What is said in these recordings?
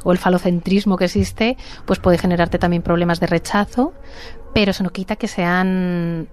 o el falocentrismo que existe, pues puede generarte también problemas de rechazo, pero eso no quita que sean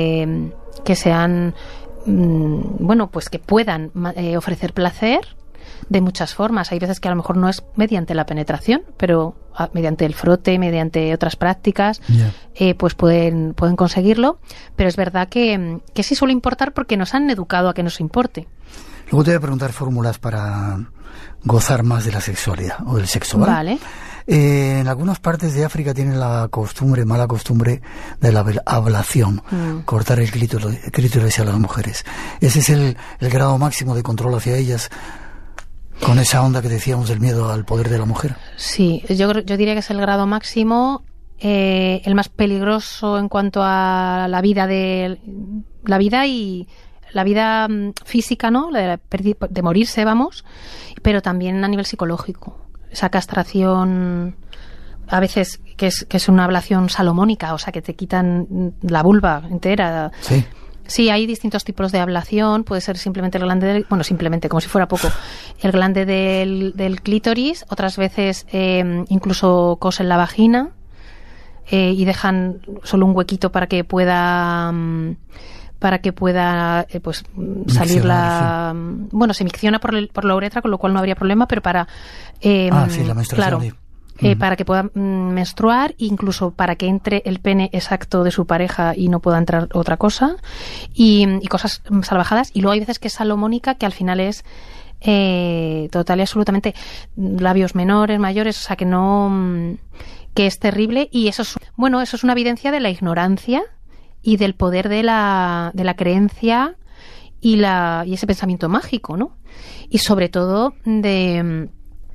bueno, pues que puedan ofrecer placer de muchas formas. Hay veces que a lo mejor no es mediante la penetración, pero mediante el frote, mediante otras prácticas, pues pueden conseguirlo. Pero es verdad que sí suele importar porque nos han educado a que nos importe. Luego te voy a preguntar fórmulas para gozar más de la sexualidad o del sexo, ¿vale? Vale. En algunas partes de África tienen la mala costumbre de la ablación, cortar el clítoris a las mujeres. Ese es el grado máximo de control hacia ellas, con esa onda que decíamos del miedo al poder de la mujer. Sí, yo diría que es el grado máximo, el más peligroso en cuanto a la vida y la vida física, ¿no? De morirse, vamos, pero también a nivel psicológico. Esa castración, a veces, que es una ablación salomónica, o sea, que te quitan la vulva entera. Sí. Sí, hay distintos tipos de ablación. Puede ser simplemente el glande simplemente, como si fuera poco, el glande del clítoris. Otras veces incluso cosen la vagina y dejan solo un huequito para que pueda pues salir la... Sí. Bueno, se micciona por la uretra, con lo cual no habría problema, pero para... la menstruación. Claro, para que pueda menstruar, incluso para que entre el pene exacto de su pareja y no pueda entrar otra cosa, y cosas salvajadas. Y luego hay veces que es salomónica, que al final es total y absolutamente labios menores, mayores, o sea, que no... que es terrible. Y eso es una evidencia de la ignorancia y del poder de la creencia y ese pensamiento mágico, ¿no? Y sobre todo de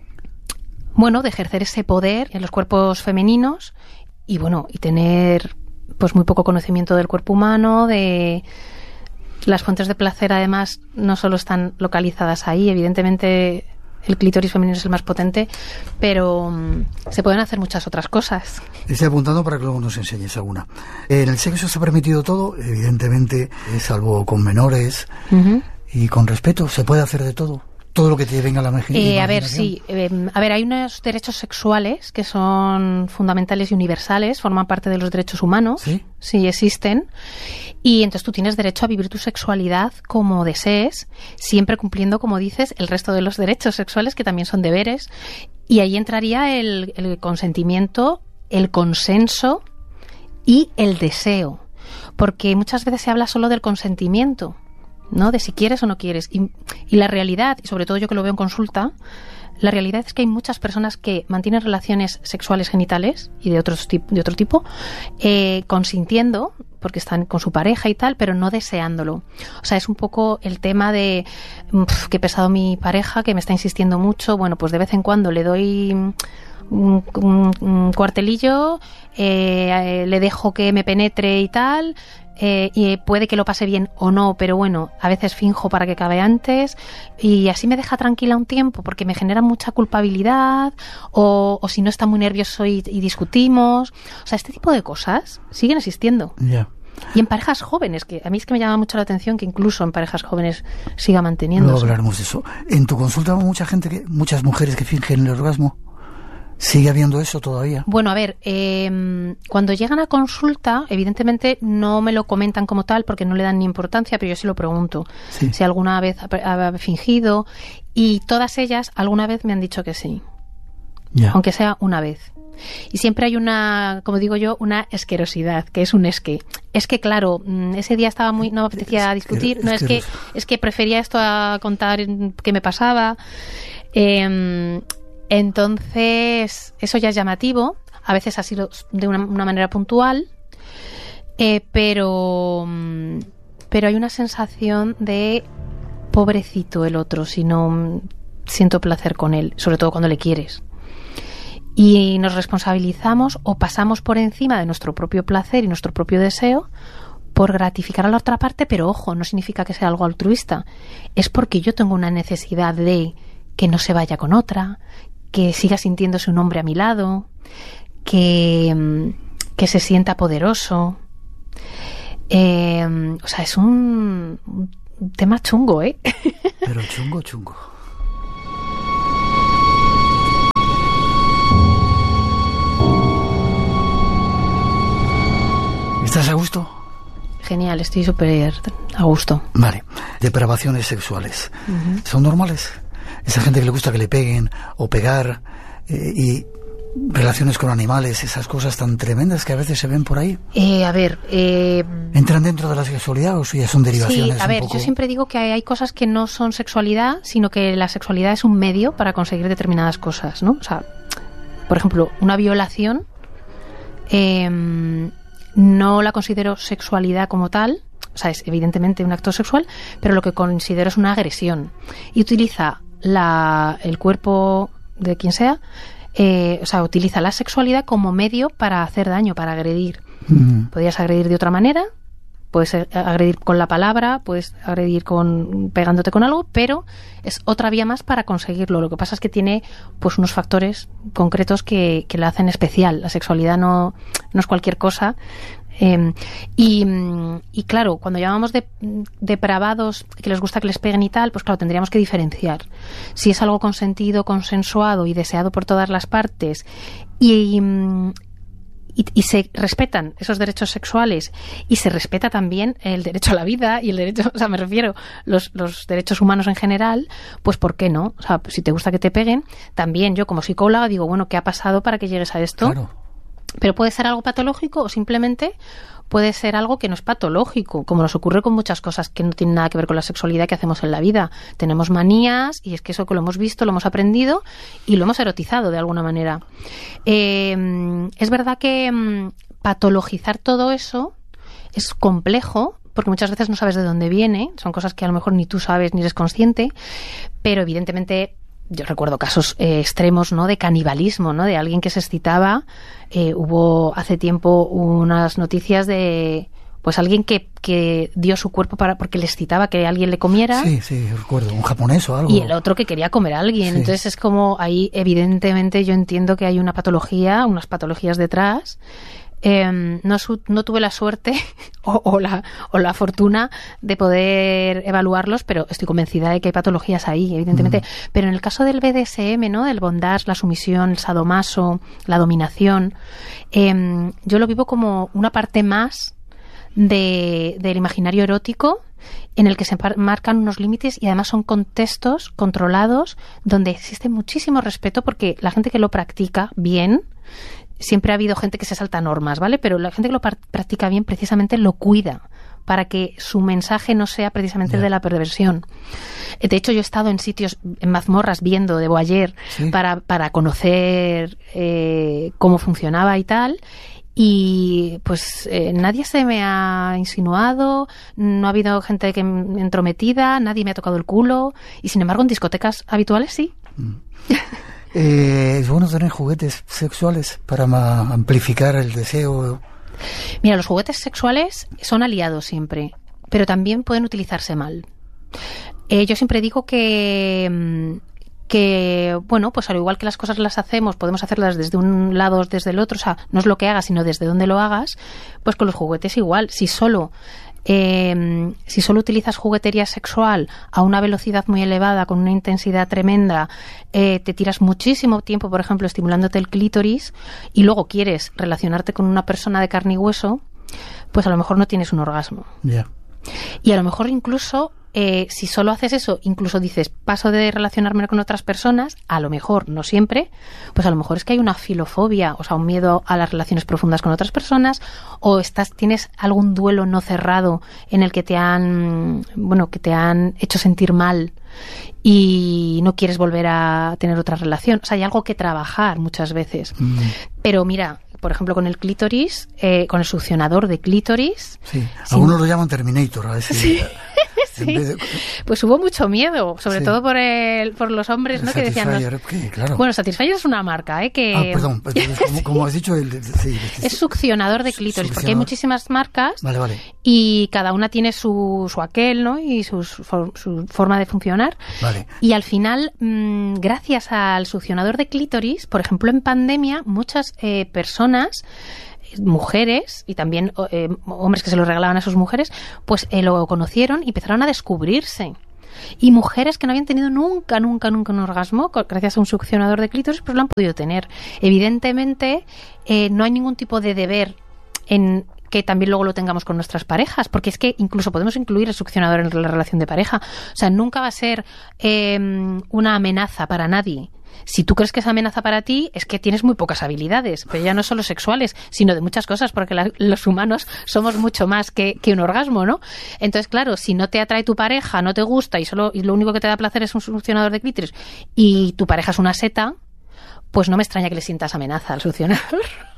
ejercer ese poder en los cuerpos femeninos y tener pues muy poco conocimiento del cuerpo humano, de las fuentes de placer. Además, no solo están localizadas ahí, evidentemente el clítoris femenino es el más potente, pero se pueden hacer muchas otras cosas. Estoy apuntando para que luego nos enseñes alguna. En el sexo se ha permitido todo, evidentemente, salvo con menores, y con respeto, se puede hacer de todo. Todo lo que te venga a la imaginación. A ver, sí. Hay unos derechos sexuales que son fundamentales y universales, forman parte de los derechos humanos. ¿Sí? Sí, existen. Y entonces tú tienes derecho a vivir tu sexualidad como desees, siempre cumpliendo, como dices, el resto de los derechos sexuales, que también son deberes. Y ahí entraría el consentimiento, el consenso y el deseo. Porque muchas veces se habla solo del consentimiento, ¿no? De si quieres o no quieres. Y la realidad, y sobre todo yo que lo veo en consulta, la realidad es que hay muchas personas que mantienen relaciones sexuales genitales y de otro tipo, consintiendo, porque están con su pareja y tal, pero no deseándolo. O sea, es un poco el tema de qué pesado mi pareja, que me está insistiendo mucho. Bueno, pues de vez en cuando le doy un cuartelillo, le dejo que me penetre y tal, y puede que lo pase bien o no, pero bueno, a veces finjo para que acabe antes, y así me deja tranquila un tiempo, porque me genera mucha culpabilidad, o si no está muy nervioso y discutimos. O sea, este tipo de cosas siguen existiendo. Yeah. Y en parejas jóvenes, que a mí es que me llama mucho la atención que incluso en parejas jóvenes siga manteniéndose. Luego hablaremos de eso. En tu consulta muchas mujeres que fingen el orgasmo. ¿Sigue habiendo eso todavía? Bueno, a ver, cuando llegan a consulta, evidentemente no me lo comentan como tal porque no le dan ni importancia, pero yo sí lo pregunto. Sí. Si alguna vez ha fingido, y todas ellas alguna vez me han dicho que sí. Yeah. Aunque sea una vez. Y siempre hay una, como digo yo, una asquerosidad, que es un esque. Es que, claro, ese día no me apetecía discutir, es que prefería esto a contar qué me pasaba. Entonces, eso ya es llamativo. A veces ha sido de una manera puntual, pero hay una sensación de pobrecito el otro si no siento placer con él, sobre todo cuando le quieres. Y nos responsabilizamos o pasamos por encima de nuestro propio placer y nuestro propio deseo por gratificar a la otra parte, pero ojo, no significa que sea algo altruista. Es porque yo tengo una necesidad de que no se vaya con otra, que siga sintiéndose un hombre a mi lado, que se sienta poderoso. O sea, es un tema chungo, Pero chungo. genial, estoy súper a gusto. Vale, depravaciones sexuales. ¿Son normales? Esa gente que le gusta que le peguen o pegar y relaciones con animales, esas cosas tan tremendas que a veces se ven por ahí. ¿Entran dentro de la sexualidad o ya son derivaciones? Sí, a ver, yo siempre digo que hay cosas que no son sexualidad, sino que la sexualidad es un medio para conseguir determinadas cosas, ¿no? O sea, por ejemplo, una violación no la considero sexualidad como tal, o sea, es evidentemente un acto sexual, pero lo que considero es una agresión. Y utiliza el cuerpo de quien sea, o sea, utiliza la sexualidad como medio para hacer daño, para agredir. Podrías agredir de otra manera, puedes agredir con la palabra, puedes agredir pegándote con algo, pero es otra vía más para conseguirlo. Lo que pasa es que tiene pues unos factores concretos que la hacen especial. La sexualidad no es cualquier cosa. Y claro, cuando llamamos depravados, que les gusta que les peguen y tal, pues claro, tendríamos que diferenciar. Si es algo consentido, consensuado y deseado por todas las partes y se respetan esos derechos sexuales y se respeta también el derecho a la vida y el derecho, o sea, me refiero, los derechos humanos en general, pues ¿por qué no? O sea, si te gusta que te peguen, también yo como psicóloga digo, bueno, ¿qué ha pasado para que llegues a esto? Claro. Pero puede ser algo patológico o simplemente puede ser algo que no es patológico, como nos ocurre con muchas cosas que no tienen nada que ver con la sexualidad que hacemos en la vida. Tenemos manías y es que eso que lo hemos visto, lo hemos aprendido y lo hemos erotizado de alguna manera. Es verdad que patologizar todo eso es complejo, porque muchas veces no sabes de dónde viene, son cosas que a lo mejor ni tú sabes ni eres consciente, pero evidentemente yo recuerdo casos extremos, ¿no?, de canibalismo, ¿no?, de alguien que se excitaba. Hubo hace tiempo unas noticias de pues alguien que dio su cuerpo porque le excitaba que alguien le comiera. Sí, recuerdo, un japonés o algo. Y el otro que quería comer a alguien. Sí. Entonces es como ahí evidentemente yo entiendo que hay una patología, unas patologías detrás. No tuve la suerte o la fortuna de poder evaluarlos, pero estoy convencida de que hay patologías ahí, evidentemente. Pero en el caso del BDSM, ¿no?, del bondage, la sumisión, el sadomaso, la dominación, yo lo vivo como una parte más del imaginario erótico en el que se marcan unos límites y además son contextos controlados donde existe muchísimo respeto, porque la gente que lo practica bien, siempre ha habido gente que se salta normas, ¿vale? Pero la gente que lo practica bien precisamente lo cuida para que su mensaje no sea precisamente el de la perversión. De hecho, yo he estado en sitios, en mazmorras, viendo de voyeur, ¿sí?, para conocer cómo funcionaba y tal. Y pues nadie se me ha insinuado, no ha habido gente que entrometida, nadie me ha tocado el culo, y sin embargo en discotecas habituales sí. ¿Es bueno tener juguetes sexuales para amplificar el deseo? Mira, los juguetes sexuales son aliados siempre, pero también pueden utilizarse mal. Yo siempre digo que bueno, pues al igual que las cosas las hacemos, podemos hacerlas desde un lado o desde el otro, o sea, no es lo que hagas, sino desde dónde lo hagas, pues con los juguetes igual. Si solo utilizas juguetería sexual a una velocidad muy elevada, con una intensidad tremenda, te tiras muchísimo tiempo, por ejemplo, estimulándote el clítoris, y luego quieres relacionarte con una persona de carne y hueso, pues a lo mejor no tienes un orgasmo. Yeah. Y a lo mejor incluso si solo haces eso, incluso dices, paso de relacionarme con otras personas, a lo mejor, no siempre, pues a lo mejor es que hay una filofobia, o sea, un miedo a las relaciones profundas con otras personas, o tienes algún duelo no cerrado en el que te han hecho sentir mal y no quieres volver a tener otra relación. O sea, hay algo que trabajar muchas veces. Pero mira, por ejemplo, con el clítoris, con el succionador de clítoris. Sí, algunos lo llaman Terminator a veces. Sí. Sí. Pues hubo mucho miedo, sobre todo por los hombres, ¿no?, que decían... Claro. Bueno, Satisfyer es una marca, que... perdón, como has dicho... Es succionador de clítoris, porque hay muchísimas marcas. Vale. Y cada una tiene su aquel, ¿no?, y su forma de funcionar. Vale. Y al final, gracias al succionador de clítoris, por ejemplo, en pandemia, muchas personas... mujeres y también hombres que se lo regalaban a sus mujeres, pues lo conocieron y empezaron a descubrirse. Y mujeres que no habían tenido nunca un orgasmo, gracias a un succionador de clítoris, pues lo han podido tener. Evidentemente, no hay ningún tipo de deber en que también luego lo tengamos con nuestras parejas, porque es que incluso podemos incluir el succionador en la relación de pareja. O sea, nunca va a ser una amenaza para nadie. Si tú crees que es amenaza para ti, es que tienes muy pocas habilidades, pero ya no solo sexuales, sino de muchas cosas, porque los humanos somos mucho más que un orgasmo, ¿no? Entonces, claro, si no te atrae tu pareja, no te gusta y lo único que te da placer es un succionador de clítoris y tu pareja es una seta, pues no me extraña que le sientas amenaza al succionador.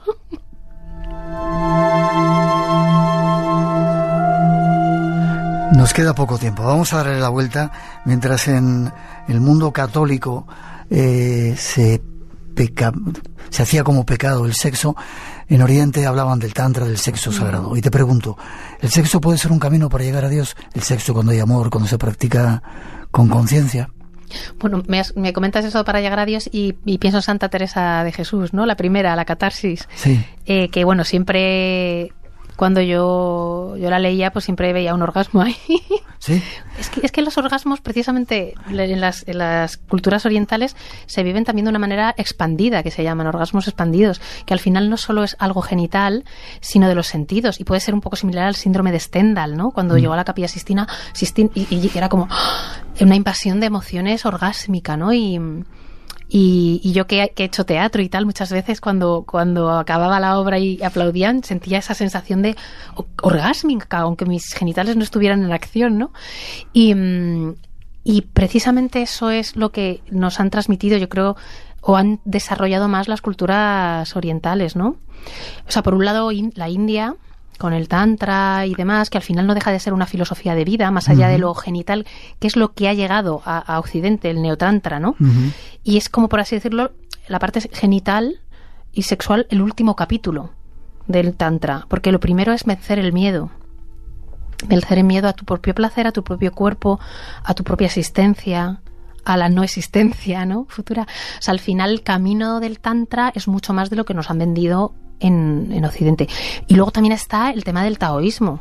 Nos queda poco tiempo. Vamos a darle la vuelta mientras en el mundo católico se hacía como pecado el sexo. En Oriente hablaban del tantra, del sexo sagrado. Y te pregunto, ¿el sexo puede ser un camino para llegar a Dios? El sexo cuando hay amor, cuando se practica con conciencia. Bueno, me comentas eso para llegar a Dios y pienso en Santa Teresa de Jesús, ¿no? La primera, la catarsis. Sí. Que bueno, siempre cuando yo la leía, pues siempre veía un orgasmo ahí. ¿Sí? Es que los orgasmos, precisamente en las culturas orientales, se viven también de una manera expandida, que se llaman orgasmos expandidos, que al final no solo es algo genital, sino de los sentidos, y puede ser un poco similar al síndrome de Stendhal, ¿no? Cuando llegó a la Capilla Sistina y era como una invasión de emociones orgásmica, ¿no? Y yo que he hecho teatro y tal, muchas veces cuando acababa la obra y aplaudían, sentía esa sensación de orgásmica, aunque mis genitales no estuvieran en acción, ¿no? Y precisamente eso es lo que nos han transmitido, yo creo, o han desarrollado más las culturas orientales, ¿no? O sea, por un lado, la India, con el tantra y demás, que al final no deja de ser una filosofía de vida, más allá de lo genital, que es lo que ha llegado a Occidente, el neotantra, ¿no? Y es como, por así decirlo, la parte genital y sexual, el último capítulo del tantra, porque lo primero es vencer el miedo a tu propio placer, a tu propio cuerpo, a tu propia existencia, a la no existencia, ¿no? Futura. O sea, al final el camino del tantra es mucho más de lo que nos han vendido en Occidente. Y luego también está el tema del taoísmo.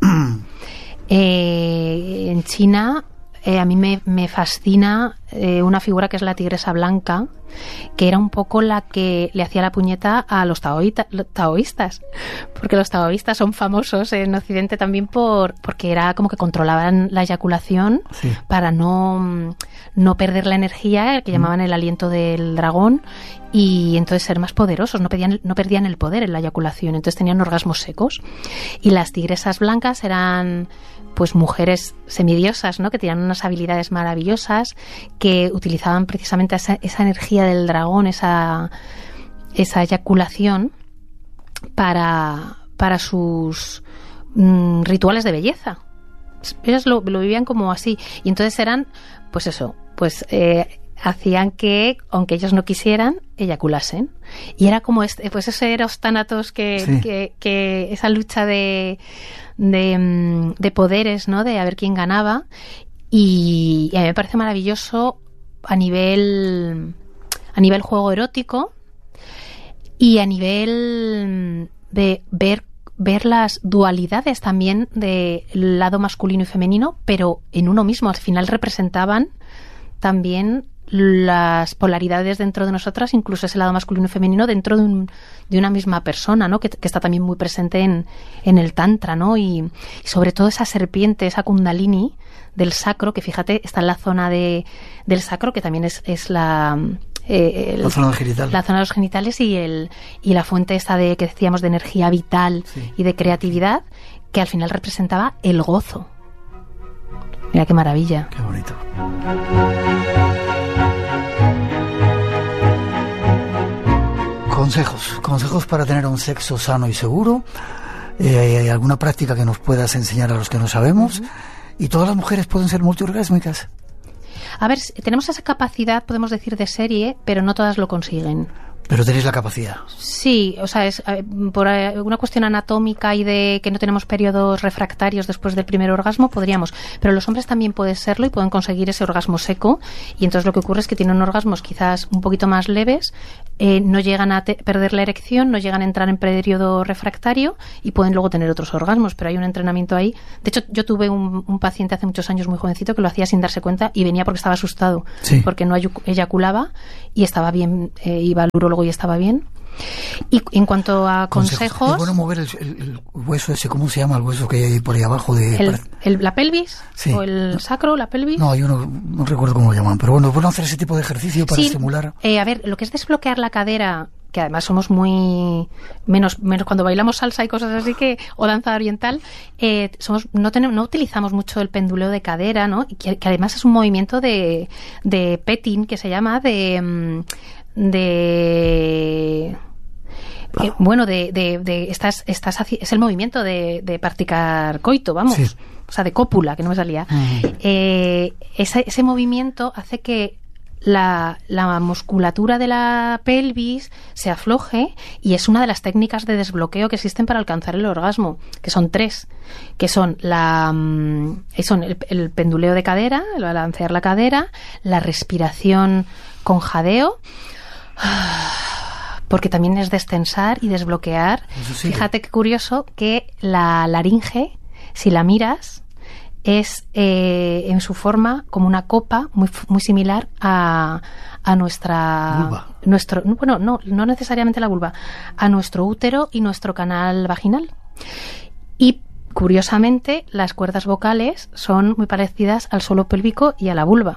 En China a mí me fascina una figura que es la tigresa blanca, que era un poco la que le hacía la puñeta a los taoístas, porque los taoístas son famosos en Occidente también porque era como que controlaban la eyaculación para no perder la energía, que llamaban el aliento del dragón, y entonces ser más poderosos, no perdían el poder en la eyaculación, entonces tenían orgasmos secos. Y las tigresas blancas eran pues mujeres semidiosas, ¿no? Que tenían unas habilidades maravillosas, que utilizaban precisamente esa energía del dragón, esa eyaculación para sus rituales de belleza. Ellos lo vivían como así, y entonces eran, pues eso, hacían que, aunque ellos no quisieran, eyaculasen. Y era como pues ese eros tánatos que esa lucha de poderes, ¿no? De a ver quién ganaba. Y a mí me parece maravilloso a nivel juego erótico y a nivel de ver las dualidades también del lado masculino y femenino, pero en uno mismo. Al final representaban también las polaridades dentro de nosotras, incluso ese lado masculino y femenino dentro de una misma persona, ¿no? Que está también muy presente en el tantra, ¿no? Y sobre todo esa serpiente, esa kundalini del sacro, que fíjate, está en la zona del sacro, que también es la zona genital. La zona de los genitales y la fuente esta que decíamos de energía vital y de creatividad, que al final representaba el gozo. Mira qué maravilla. Qué bonito. Consejos para tener un sexo sano y seguro. ¿Hay alguna práctica que nos puedas enseñar a los que no sabemos? ¿Y todas las mujeres pueden ser multiorgásmicas? A ver, tenemos esa capacidad, podemos decir, de serie, pero no todas lo consiguen. Pero tenéis la capacidad. Sí, o sea, es por una cuestión anatómica y de que no tenemos periodos refractarios después del primer orgasmo, podríamos. Pero los hombres también pueden serlo y pueden conseguir ese orgasmo seco. Y entonces lo que ocurre es que tienen orgasmos quizás un poquito más leves, no llegan a perder la erección, no llegan a entrar en periodo refractario y pueden luego tener otros orgasmos. Pero hay un entrenamiento ahí. De hecho, yo tuve un paciente hace muchos años muy jovencito que lo hacía sin darse cuenta y venía porque estaba asustado, porque no eyaculaba y estaba bien, iba al urólogo y estaba bien. Y en cuanto a consejos... Es bueno mover el hueso ese, ¿cómo se llama el hueso que hay por ahí abajo? ¿La pelvis? Sí. ¿O el sacro, la pelvis? No, yo no recuerdo cómo lo llaman, pero bueno, es bueno hacer ese tipo de ejercicio para estimular... A ver, lo que es desbloquear la cadera, que además somos muy... Menos cuando bailamos salsa y cosas así, o danza oriental, no utilizamos mucho el penduleo de cadera, ¿no? Y que además es un movimiento de petting, que se llama, es el movimiento de practicar coito, vamos. Sí. O sea, de cópula, que no me salía. Ese movimiento hace que la musculatura de la pelvis se afloje, y es una de las técnicas de desbloqueo que existen para alcanzar el orgasmo, que son 3, que son el penduleo de cadera, el balancear la cadera, la respiración con jadeo, porque también es destensar y desbloquear. Sí. Fíjate qué curioso que la laringe, si la miras, es en su forma como una copa muy similar a nuestra vulva. No necesariamente la vulva, a nuestro útero y nuestro canal vaginal. Y curiosamente las cuerdas vocales son muy parecidas al suelo pélvico y a la vulva.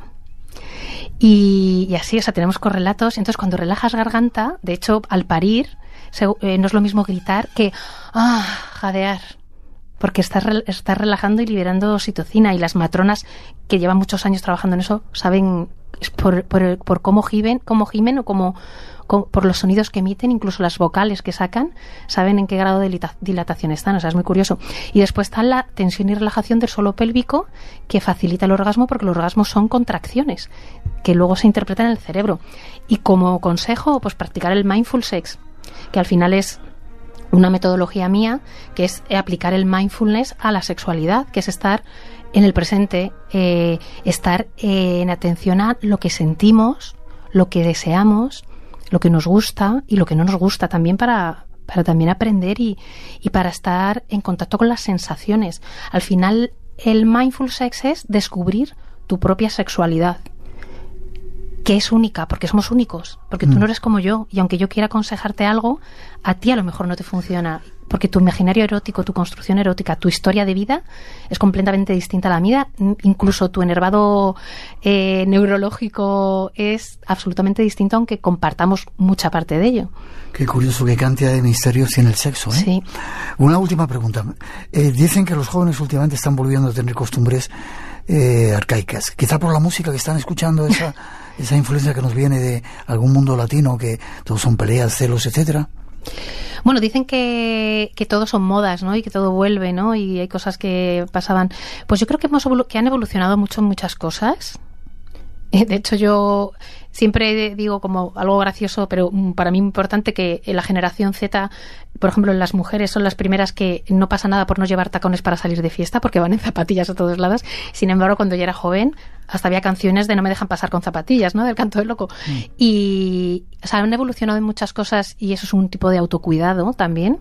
Y así, o sea, tenemos correlatos. Entonces, cuando relajas garganta, de hecho, al parir, no es lo mismo gritar que jadear, porque estás relajando y liberando oxitocina, y las matronas que llevan muchos años trabajando en eso saben por cómo gimen o por los sonidos que emiten, incluso las vocales que sacan, saben en qué grado de dilatación están. O sea, es muy curioso. Y después está la tensión y relajación del suelo pélvico, que facilita el orgasmo, porque los orgasmos son contracciones que luego se interpretan en el cerebro. Y como consejo, pues practicar el mindful sex, que al final es una metodología mía, que es aplicar el mindfulness a la sexualidad, que es estar en el presente, estar en atención a lo que sentimos, lo que deseamos, lo que nos gusta y lo que no nos gusta, también para también aprender y para estar en contacto con las sensaciones. Al final, el mindful sex es descubrir tu propia sexualidad, que es única, porque somos únicos, porque tú no eres como yo, y aunque yo quiera aconsejarte algo, a ti a lo mejor no te funciona, porque tu imaginario erótico, tu construcción erótica, tu historia de vida es completamente distinta a la mía, incluso tu enervado neurológico es absolutamente distinto, aunque compartamos mucha parte de ello. Qué curioso, qué cantidad de misterios tiene el sexo, ¿eh? Sí. Una última pregunta. Dicen que los jóvenes últimamente están volviendo a tener costumbres arcaicas, quizá por la música que están escuchando, esa influencia que nos viene de algún mundo latino, que todos son peleas, celos, etcétera. Bueno, dicen que todo son modas, ¿no? Y que todo vuelve, ¿no? Y hay cosas que pasaban. Pues yo creo que han evolucionado mucho en muchas cosas. De hecho, yo siempre digo como algo gracioso, pero para mí importante, que la generación Z, por ejemplo, las mujeres son las primeras que no pasa nada por no llevar tacones para salir de fiesta, porque van en zapatillas a todos lados. Sin embargo, cuando yo era joven, hasta había canciones de No me dejan pasar con zapatillas, ¿no? Del Canto del Loco. Y, o sea, han evolucionado en muchas cosas, y eso es un tipo de autocuidado también.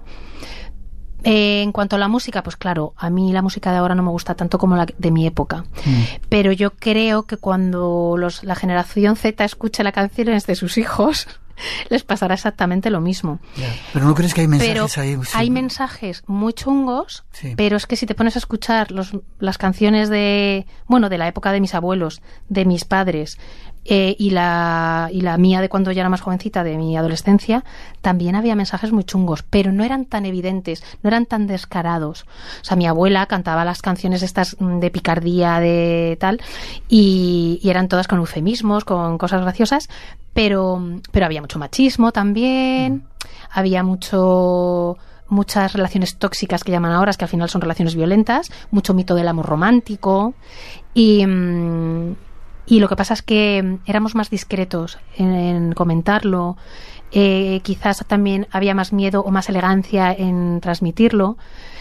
En cuanto a la música, pues claro, a mí la música de ahora no me gusta tanto como la de mi época. Pero yo creo que cuando la generación Z escuche las canciones de sus hijos, les pasará exactamente lo mismo. Pero ¿no crees que hay mensajes ahí? Sí. Hay mensajes muy chungos, sí. Pero es que si te pones a escuchar las canciones de la época de mis abuelos, de mis padres, y la mía de cuando ya era más jovencita, de mi adolescencia, también había mensajes muy chungos, pero no eran tan evidentes, no eran tan descarados. O sea, mi abuela cantaba las canciones estas de picardía, de tal, y eran todas con eufemismos, con cosas graciosas, pero había mucho machismo también, había muchas relaciones tóxicas que llaman ahora, que al final son relaciones violentas, mucho mito del amor romántico, y lo que pasa es que éramos más discretos en comentarlo, quizás también había más miedo o más elegancia en transmitirlo.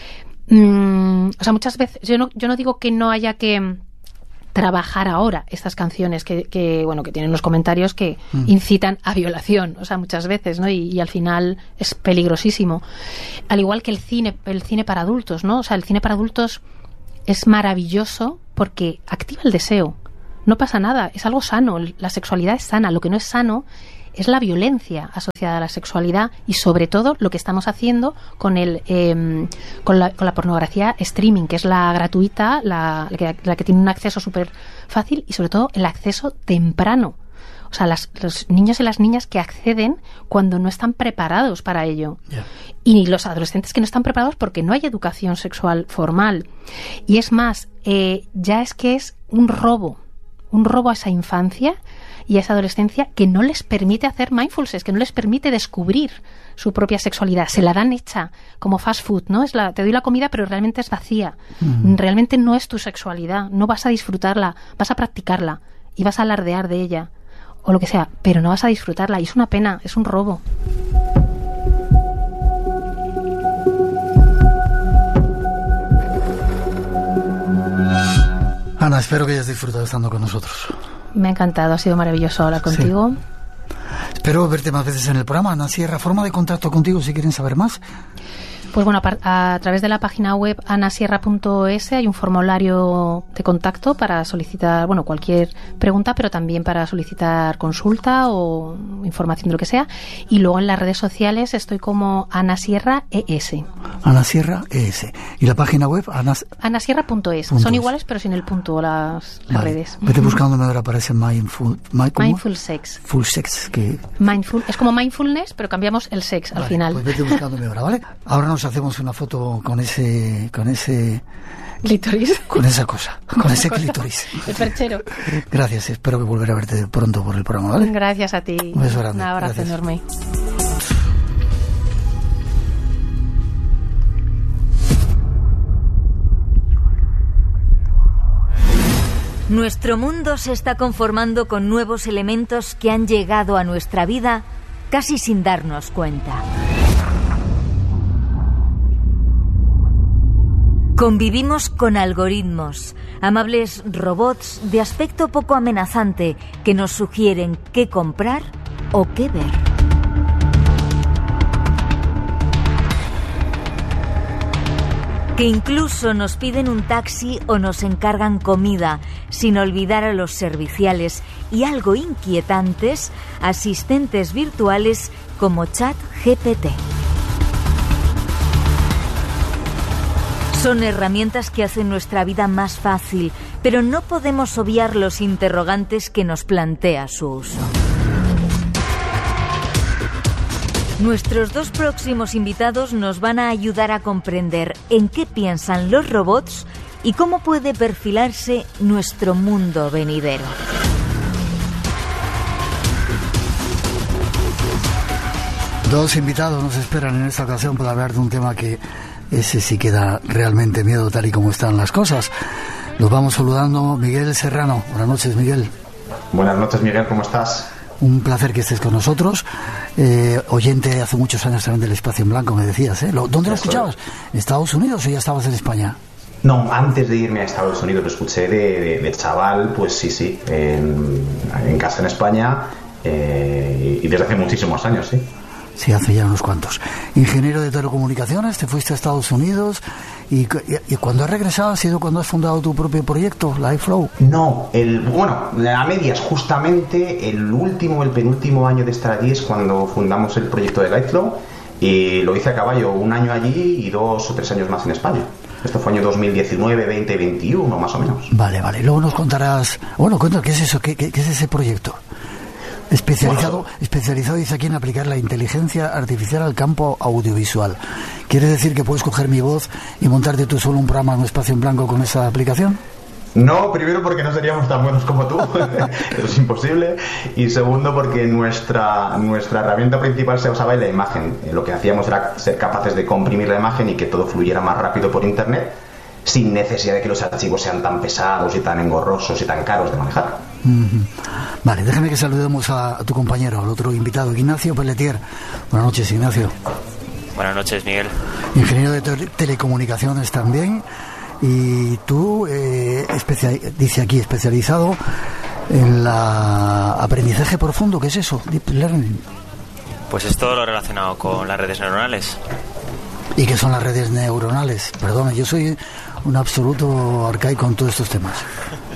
O sea, muchas veces, yo no digo que no haya que trabajar ahora estas canciones que tienen los comentarios que incitan a violación, o sea, muchas veces, ¿no? Y al final es peligrosísimo. Al igual que el cine para adultos, ¿no? O sea, el cine para adultos es maravilloso porque activa el deseo. No pasa nada, es algo sano, la sexualidad es sana. Lo que no es sano es la violencia asociada a la sexualidad y sobre todo lo que estamos haciendo con con la pornografía streaming, que es la gratuita, la que tiene un acceso súper fácil y sobre todo el acceso temprano. O sea, los niños y las niñas que acceden cuando no están preparados para ello. Yeah. Y los adolescentes que no están preparados porque no hay educación sexual formal. Y es más, ya es que es un robo a esa infancia y a esa adolescencia que no les permite hacer mindfulness, que no les permite descubrir su propia sexualidad. Se la dan hecha como fast food, ¿no? Te doy la comida, pero realmente es vacía. Realmente no es tu sexualidad. No vas a disfrutarla, vas a practicarla y vas a alardear de ella. O lo que sea, pero no vas a disfrutarla y es una pena, es un robo. Ana, espero que hayas disfrutado estando con nosotros. Me ha encantado, ha sido maravilloso hablar contigo. Sí. Espero verte más veces en el programa. Ana Sierra, forma de contacto contigo si quieren saber más. Pues bueno, a través de la página web anasierra.es hay un formulario de contacto para solicitar, bueno, cualquier pregunta, pero también para solicitar consulta o información de lo que sea. Y luego en las redes sociales estoy como Ana Sierra ES. Ana Sierra ES. ¿Y la página web? Anasierra.es. Son iguales, pero sin el punto las redes. Vete buscándome ahora para ese Mindful Sex. Full Sex. Mindful. Es como mindfulness, pero cambiamos el sex al final. Pues vete buscándome ahora, ¿vale? Ahora nos hacemos una foto con ese clítoris, con esa cosa, con ese clítoris, el perchero. Gracias, espero que volver a verte pronto por el programa, ¿vale? Gracias a ti. Un beso grande. Un abrazo enorme. Nuestro mundo se está conformando con nuevos elementos que han llegado a nuestra vida casi sin darnos cuenta. Convivimos con algoritmos, amables robots de aspecto poco amenazante que nos sugieren qué comprar o qué ver. Que incluso nos piden un taxi o nos encargan comida, sin olvidar a los serviciales y algo inquietantes, asistentes virtuales como ChatGPT. Son herramientas que hacen nuestra vida más fácil, pero no podemos obviar los interrogantes que nos plantea su uso. Nuestros dos próximos invitados nos van a ayudar a comprender en qué piensan los robots y cómo puede perfilarse nuestro mundo venidero. Dos invitados nos esperan en esta ocasión para hablar de un tema que ese sí que da realmente miedo tal y como están las cosas. Los vamos saludando. Miguel Serrano. Buenas noches, Miguel. Buenas noches, Miguel. ¿Cómo estás? Un placer que estés con nosotros. Oyente hace muchos años también del Espacio en Blanco, me decías, ¿eh? ¿Dónde lo escuchabas? ¿En Estados Unidos o ya estabas en España? No, antes de irme a Estados Unidos lo escuché de chaval, pues sí, en casa en España y desde hace muchísimos años, sí. Sí, hace ya unos cuantos. Ingeniero de telecomunicaciones, te fuiste a Estados Unidos y cuando has regresado ha sido cuando has fundado tu propio proyecto, LifeFlow. No, a medias, justamente el penúltimo año de estar allí es cuando fundamos el proyecto de LifeFlow y lo hice a caballo, un año allí y 2 o 3 años más en España. Esto fue año 2019, 20, 21 más o menos. Vale, luego nos contarás, cuéntanos, ¿qué es eso? ¿Qué es ese proyecto? Especializado dice aquí en aplicar la inteligencia artificial al campo audiovisual. ¿Quiere decir que puedes coger mi voz y montarte tú solo un programa en un espacio en blanco con esa aplicación? No, primero porque no seríamos tan buenos como tú, eso es imposible, y segundo porque nuestra herramienta principal se basaba en la imagen. Lo que hacíamos era ser capaces de comprimir la imagen y que todo fluyera más rápido por internet, sin necesidad de que los archivos sean tan pesados y tan engorrosos y tan caros de manejar. Vale, déjame que saludemos a tu compañero, al otro invitado, Ignacio Pelletier. Buenas noches, Ignacio. Buenas noches, Miguel. Ingeniero de telecomunicaciones también. Y tú, dice aquí, especializado en la aprendizaje profundo. ¿Qué es eso? Deep Learning. Pues es todo lo relacionado con las redes neuronales. ¿Y qué son las redes neuronales? Perdona, yo soy un absoluto arcaico en todos estos temas.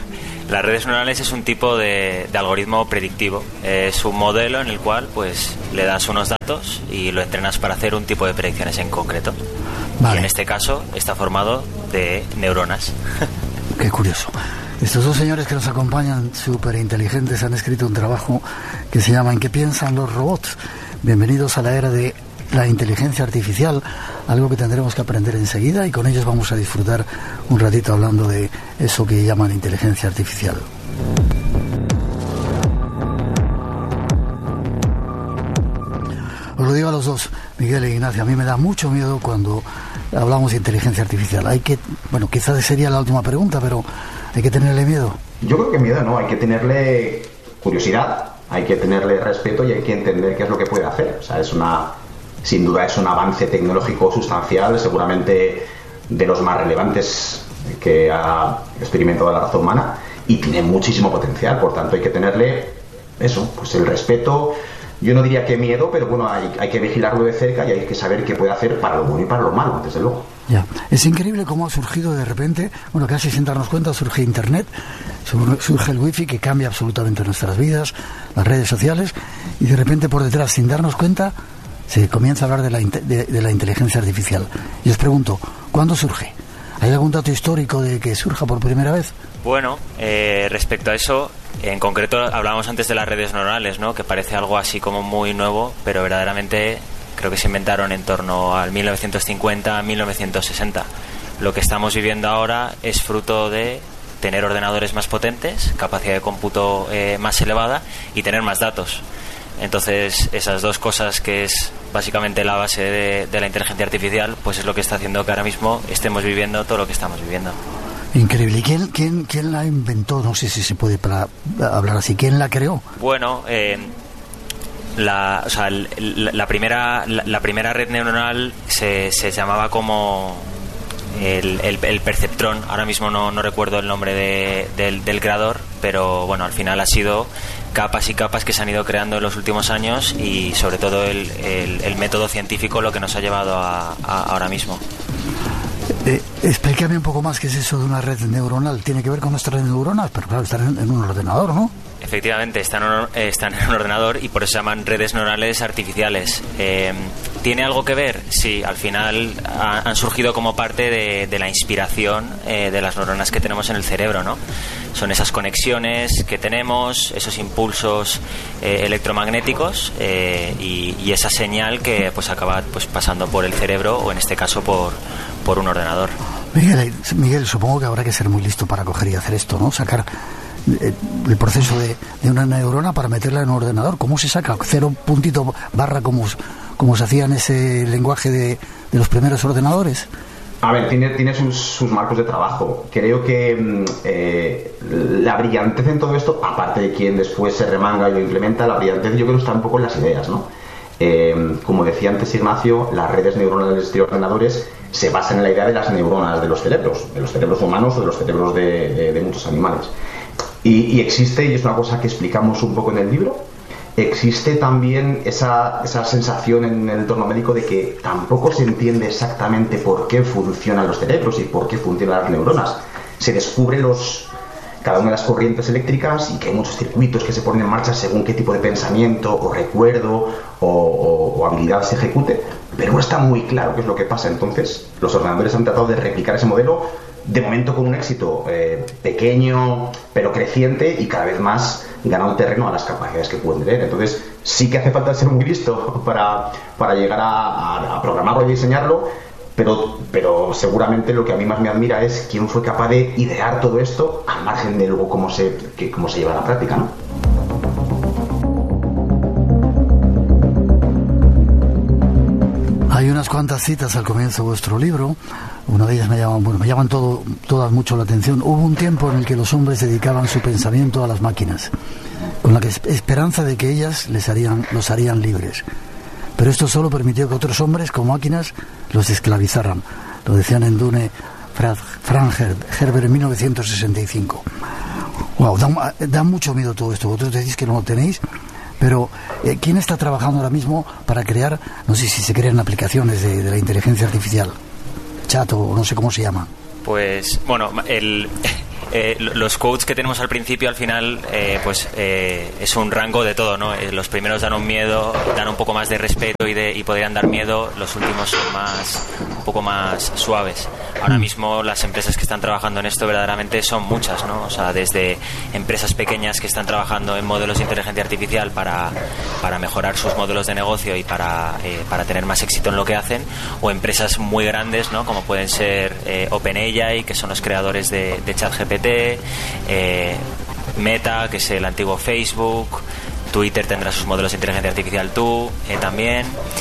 Las redes neuronales es un tipo de algoritmo predictivo. Es un modelo en el cual pues le das unos datos y lo entrenas para hacer un tipo de predicciones en concreto. Vale. Y en este caso está formado de neuronas. Qué curioso. Estos dos señores que nos acompañan, súper inteligentes, han escrito un trabajo que se llama ¿En qué piensan los robots? Bienvenidos a la era de la inteligencia artificial, algo que tendremos que aprender enseguida, y con ellos vamos a disfrutar un ratito hablando de eso que llaman inteligencia artificial. Os lo digo a los dos, Miguel e Ignacio, a mí me da mucho miedo cuando hablamos de inteligencia artificial. Bueno, quizás sería la última pregunta, pero ¿hay que tenerle miedo? Yo creo que miedo no, hay que tenerle curiosidad, hay que tenerle respeto y hay que entender qué es lo que puede hacer. O sea, sin duda es un avance tecnológico sustancial, seguramente de los más relevantes que ha experimentado la raza humana, y tiene muchísimo potencial. Por tanto, hay que tenerle eso, pues el respeto. Yo no diría que miedo, pero bueno, hay que vigilarlo de cerca y hay que saber qué puede hacer para lo bueno y para lo malo, desde luego. Ya, es increíble cómo ha surgido de repente, bueno, casi sin darnos cuenta, surge Internet, surge el wifi que cambia absolutamente nuestras vidas, las redes sociales, y de repente por detrás, sin darnos cuenta, se comienza a hablar de la inteligencia artificial. Y os pregunto, ¿cuándo surge? ¿Hay algún dato histórico de que surja por primera vez? Bueno, respecto a eso, en concreto hablábamos antes de las redes neuronales, ¿no? Que parece algo así como muy nuevo, pero verdaderamente creo que se inventaron en torno al 1950-1960. Lo que estamos viviendo ahora es fruto de tener ordenadores más potentes, capacidad de cómputo más elevada y tener más datos. Entonces, esas dos cosas, que es básicamente la base de la inteligencia artificial, pues es lo que está haciendo que ahora mismo estemos viviendo todo lo que estamos viviendo. Increíble. ¿Y quién la inventó? No sé si se puede hablar así. ¿Quién la creó? Bueno, la primera red neuronal se llamaba como el perceptrón. Ahora mismo no recuerdo el nombre del creador, pero bueno, al final ha sido capas y capas que se han ido creando en los últimos años, y sobre todo el método científico lo que nos ha llevado a ahora mismo. Explícame un poco más qué es eso de una red neuronal. Tiene que ver con nuestras neuronas, pero claro, están en un ordenador, ¿no? Efectivamente, están en un ordenador y por eso se llaman redes neuronales artificiales. ¿Tiene algo que ver? Sí, al final han surgido como parte de la inspiración de las neuronas que tenemos en el cerebro, ¿no? Son esas conexiones que tenemos, esos impulsos electromagnéticos y esa señal que pues acaba pues pasando por el cerebro, o en este caso por un ordenador. Miguel, supongo que habrá que ser muy listo para coger y hacer esto, ¿no? Sacar el proceso de una neurona para meterla en un ordenador. ¿Cómo se saca? Cero puntito barra como se hacía en ese lenguaje de los primeros ordenadores. A ver, tiene sus marcos de trabajo. Creo que la brillantez en todo esto, aparte de quien después se remanga y lo implementa, la brillantez yo creo está un poco en las ideas, ¿no? Como decía antes Ignacio, las redes neuronales de ordenadores se basan en la idea de las neuronas de los cerebros humanos o de los cerebros de muchos animales. Y existe, y es una cosa que explicamos un poco en el libro, existe también esa sensación en el entorno médico de que tampoco se entiende exactamente por qué funcionan los cerebros y por qué funcionan las neuronas. Se descubre cada una de las corrientes eléctricas y que hay muchos circuitos que se ponen en marcha según qué tipo de pensamiento o recuerdo o habilidad se ejecute, pero no está muy claro qué es lo que pasa. Entonces, los ordenadores han tratado de replicar ese modelo, de momento con un éxito pequeño pero creciente, y cada vez más ganando terreno a las capacidades que pueden tener. Entonces sí que hace falta ser muy listo para llegar a programarlo y diseñarlo, pero seguramente lo que a mí más me admira es quién fue capaz de idear todo esto, al margen de luego cómo se lleva a la práctica, ¿no? Hay unas cuantas citas al comienzo de vuestro libro. Una de ellas me llaman todas mucho la atención. Hubo un tiempo en el que los hombres dedicaban su pensamiento a las máquinas, con la esperanza de que ellas los harían libres. Pero esto solo permitió que otros hombres con máquinas los esclavizaran. Lo decían en Dune Frank Herbert en 1965. Wow, da mucho miedo todo esto. Vosotros decís que no lo tenéis, pero ¿quién está trabajando ahora mismo para crear, no sé si se crean aplicaciones de la inteligencia artificial? Chat o no sé cómo se llama. Pues, bueno, Los quotes que tenemos al principio, al final, es un rango de todo, ¿no? Los primeros dan un miedo, dan un poco más de respeto y podrían dar miedo. Los últimos son un poco más suaves. Ahora mismo las empresas que están trabajando en esto verdaderamente son muchas, ¿no? O sea, desde empresas pequeñas que están trabajando en modelos de inteligencia artificial para mejorar sus modelos de negocio y para tener más éxito en lo que hacen, o empresas muy grandes, ¿no? Como pueden ser OpenAI, que son los creadores de ChatGPT, Meta, que es el antiguo Facebook, Twitter tendrá sus modelos de inteligencia artificial también,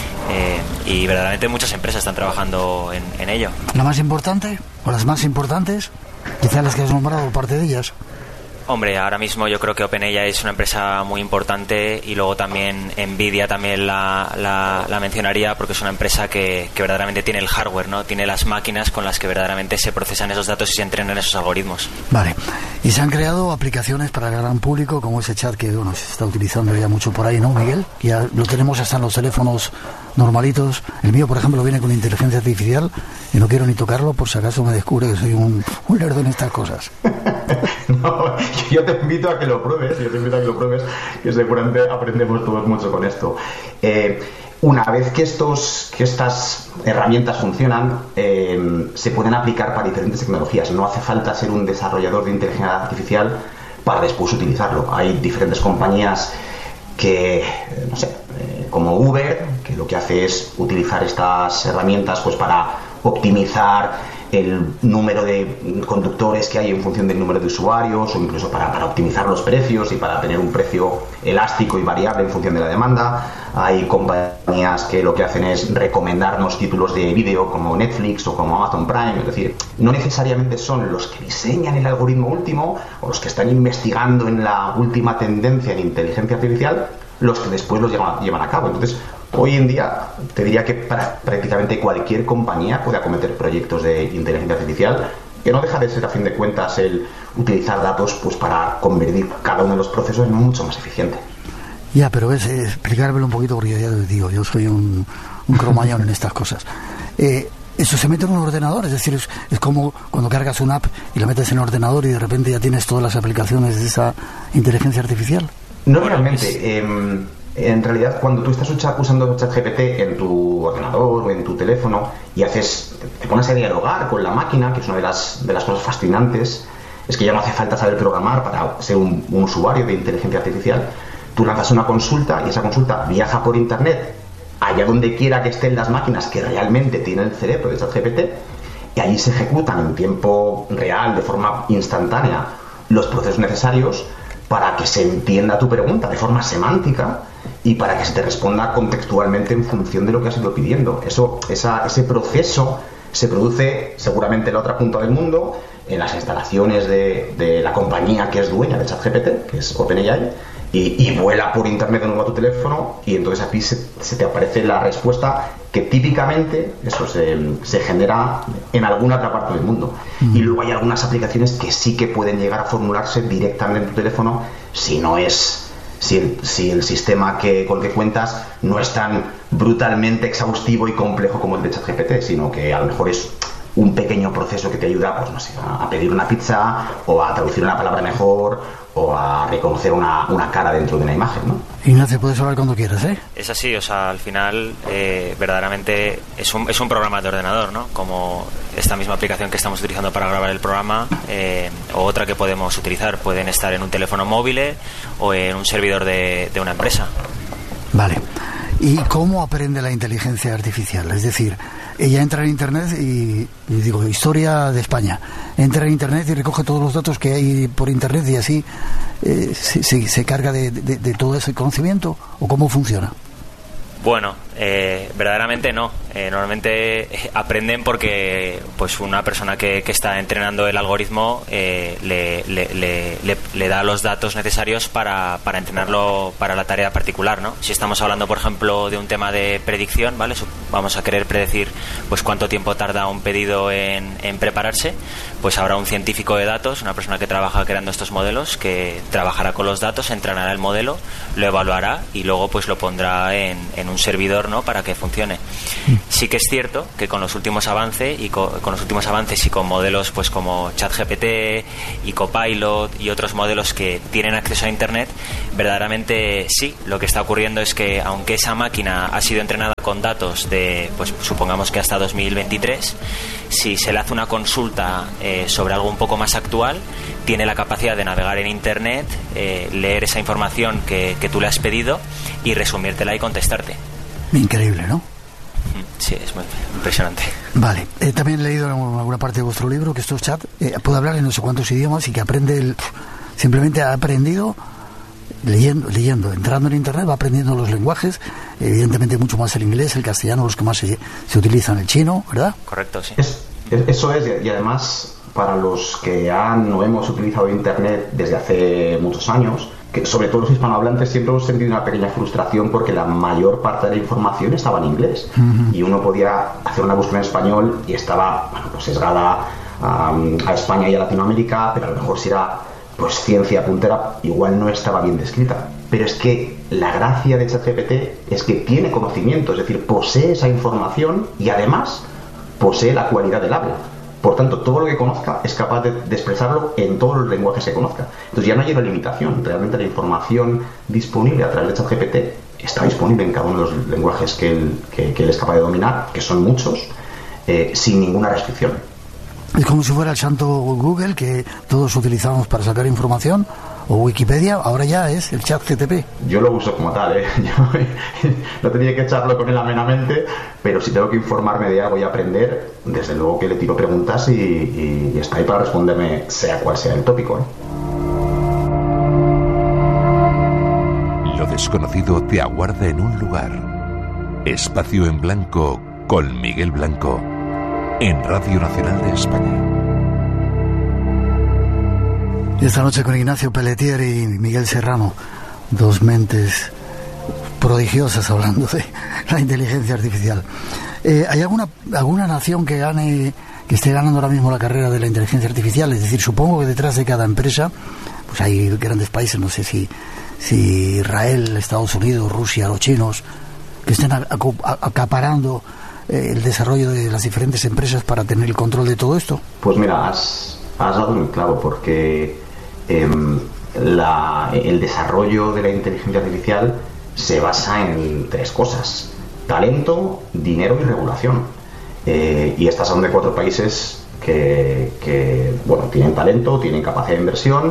y verdaderamente muchas empresas están trabajando en ello. ¿La más importante o las más importantes? Quizás las que has nombrado, parte de ellas. Hombre, ahora mismo yo creo que OpenAI es una empresa muy importante, y luego también Nvidia también la mencionaría, porque es una empresa que verdaderamente tiene el hardware, ¿no? Tiene las máquinas con las que verdaderamente se procesan esos datos y se entrenan esos algoritmos. Vale. Y se han creado aplicaciones para el gran público, como ese chat que se está utilizando ya mucho por ahí, ¿no, Miguel? Ya lo tenemos hasta en los teléfonos normalitos. El mío, por ejemplo, viene con inteligencia artificial y no quiero ni tocarlo por si acaso me descubre que soy un lerdo en estas cosas. No, yo te invito a que lo pruebes, que seguramente aprendemos todos mucho con esto. Una vez que estas herramientas funcionan, se pueden aplicar para diferentes tecnologías. No hace falta ser un desarrollador de inteligencia artificial para después utilizarlo. Hay diferentes compañías que, no sé, como Uber, que lo que hace es utilizar estas herramientas pues para optimizar el número de conductores que hay en función del número de usuarios, o incluso para optimizar los precios y para tener un precio elástico y variable en función de la demanda. Hay compañías que lo que hacen es recomendarnos títulos de vídeo como Netflix o como Amazon Prime. Es decir, no necesariamente son los que diseñan el algoritmo último o los que están investigando en la última tendencia en inteligencia artificial los que después los llevan a cabo. Entonces, hoy en día te diría que prácticamente cualquier compañía puede acometer proyectos de inteligencia artificial, que no deja de ser, a fin de cuentas, el utilizar datos pues para convertir cada uno de los procesos en mucho más eficiente. Ya, pero explicármelo un poquito, porque ya te digo, yo soy un cromañón en estas cosas. Eso se mete en un ordenador, es decir, es como cuando cargas una app y la metes en el ordenador y de repente ya tienes todas las aplicaciones de esa inteligencia artificial. No realmente. En realidad, cuando tú estás usando ChatGPT en tu ordenador o en tu teléfono y te pones a dialogar con la máquina, que es una de las cosas fascinantes, es que ya no hace falta saber programar para ser un usuario de inteligencia artificial. Tú lanzas una consulta y esa consulta viaja por internet allá donde quiera que estén las máquinas que realmente tienen el cerebro de ChatGPT, y allí se ejecutan en tiempo real, de forma instantánea, los procesos necesarios para que se entienda tu pregunta de forma semántica y para que se te responda contextualmente en función de lo que has ido pidiendo. Ese proceso se produce seguramente en la otra punta del mundo, en las instalaciones de la compañía que es dueña de ChatGPT, que es OpenAI, y vuela por internet de nuevo a tu teléfono, y entonces aquí se te aparece la respuesta que típicamente eso se genera en alguna otra parte del mundo. Y luego hay algunas aplicaciones que sí que pueden llegar a formularse directamente en tu teléfono si el sistema con el que cuentas no es tan brutalmente exhaustivo y complejo como el de ChatGPT, sino que a lo mejor es un pequeño proceso que te ayuda, pues no sé, a pedir una pizza, o a traducir una palabra mejor, o a reconocer una cara dentro de una imagen, ¿no? Ignacio, puedes hablar cuando quieras, ¿eh? Es así, o sea, al final verdaderamente es un programa de ordenador, ¿no? Como esta misma aplicación que estamos utilizando para grabar el programa, o otra que podemos utilizar, pueden estar en un teléfono móvil o en un servidor de una empresa. Vale. ¿Y cómo aprende la inteligencia artificial? Es decir, ella entra en Internet y digo, historia de España. Entra en Internet y recoge todos los datos que hay por Internet y así se carga de todo ese conocimiento. ¿O cómo funciona? Bueno, verdaderamente no. Normalmente aprenden porque pues una persona que está entrenando el algoritmo le da los datos necesarios para entrenarlo para la tarea particular, ¿no? Si estamos hablando, por ejemplo, de un tema de predicción, ¿vale? Vamos a querer predecir pues cuánto tiempo tarda un pedido en prepararse, pues habrá un científico de datos, una persona que trabaja creando estos modelos, que trabajará con los datos, entrenará el modelo, lo evaluará y luego pues lo pondrá en un servidor entorno para que funcione. Sí que es cierto que con los últimos avances y con modelos pues como ChatGPT y Copilot y otros modelos que tienen acceso a Internet, verdaderamente sí, lo que está ocurriendo es que aunque esa máquina ha sido entrenada con datos de, pues supongamos que hasta 2023, si se le hace una consulta sobre algo un poco más actual, tiene la capacidad de navegar en Internet, leer esa información que tú le has pedido y resumírtela y contestarte. Increíble, ¿no? Sí, es muy impresionante. Vale, también he leído en alguna parte de vuestro libro que estos chats puede hablar en no sé cuántos idiomas y que aprende simplemente ha aprendido leyendo, entrando en Internet, va aprendiendo los lenguajes, evidentemente mucho más el inglés, el castellano, los que más se utilizan, el chino, ¿verdad? Correcto, sí. Eso es, y además para los que han o hemos utilizado Internet desde hace muchos años, que sobre todo los hispanohablantes siempre hemos sentido una pequeña frustración porque la mayor parte de la información estaba en inglés y uno podía hacer una búsqueda en español y estaba pues sesgada a España y a Latinoamérica, pero a lo mejor si era pues ciencia puntera igual no estaba bien descrita. Pero es que la gracia de ChatGPT es que tiene conocimiento, es decir, posee esa información y además posee la cualidad del habla. Por tanto, todo lo que conozca es capaz de expresarlo en todos los lenguajes que conozca. Entonces ya no hay una limitación. Realmente la información disponible a través de ChatGPT está disponible en cada uno de los lenguajes que él es capaz de dominar, que son muchos, sin ninguna restricción. Es como si fuera el santo Google que todos utilizamos para sacar información, o Wikipedia, ahora ya es el ChatGPT. Yo lo uso como tal, Yo no tenía que echarlo con él amenamente, pero si tengo que informarme de algo y aprender, desde luego que le tiro preguntas y está ahí para responderme sea cual sea el tópico, Lo desconocido te aguarda en un lugar. Espacio en Blanco con Miguel Blanco en Radio Nacional de España. Esta noche con Ignacio Pelletier y Miguel Serrano, dos mentes prodigiosas hablando de la inteligencia artificial. ¿Hay alguna nación que esté ganando ahora mismo la carrera de la inteligencia artificial? Es decir, supongo que detrás de cada empresa pues hay grandes países, no sé si Israel, Estados Unidos, Rusia, los chinos, que estén acaparando el desarrollo de las diferentes empresas para tener el control de todo esto. Pues mira, has dado muy claro, porque el desarrollo de la inteligencia artificial se basa en tres cosas: talento, dinero y regulación. Y estas son de 4 países que tienen talento, tienen capacidad de inversión,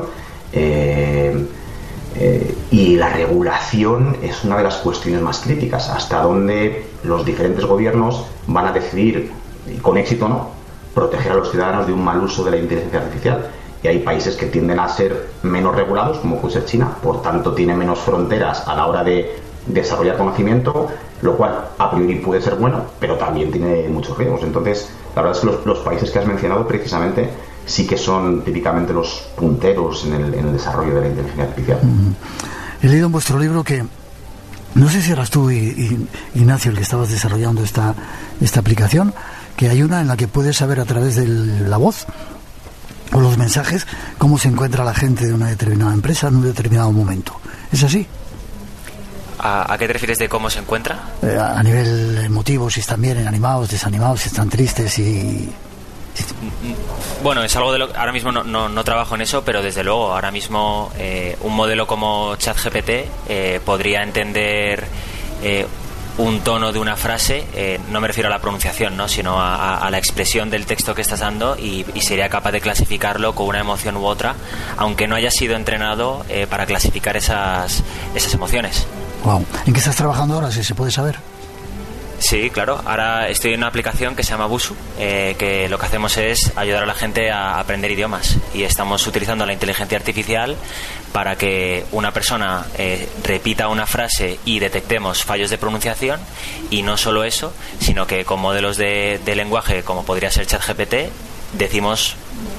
y la regulación es una de las cuestiones más críticas, hasta donde los diferentes gobiernos van a decidir, con éxito o no, proteger a los ciudadanos de un mal uso de la inteligencia artificial. Y hay países que tienden a ser menos regulados, como puede ser China, por tanto tiene menos fronteras a la hora de desarrollar conocimiento, lo cual a priori puede ser bueno, pero también tiene muchos riesgos. Entonces, la verdad es que los países que has mencionado precisamente sí que son típicamente los punteros en el desarrollo de la inteligencia artificial. He leído en vuestro libro que, no sé si eras tú, Ignacio, el que estabas desarrollando esta aplicación, que hay una en la que puedes saber a través de la voz o los mensajes cómo se encuentra la gente de una determinada empresa en un determinado momento. ¿Es así? ¿A qué te refieres de cómo se encuentra? A nivel emotivo, si están bien, animados, desanimados, si están tristes y... Bueno, es algo de lo que ahora mismo no trabajo en eso, pero desde luego ahora mismo un modelo como ChatGPT podría entender un tono de una frase, no me refiero a la pronunciación, ¿no?, sino a la expresión del texto que estás dando y sería capaz de clasificarlo con una emoción u otra, aunque no haya sido entrenado para clasificar esas emociones. Wow. ¿En qué estás trabajando ahora, si se puede saber? Sí, claro. Ahora estoy en una aplicación que se llama Busuu, que lo que hacemos es ayudar a la gente a aprender idiomas, y estamos utilizando la inteligencia artificial para que una persona repita una frase y detectemos fallos de pronunciación, y no solo eso, sino que con modelos de lenguaje como podría ser ChatGPT decimos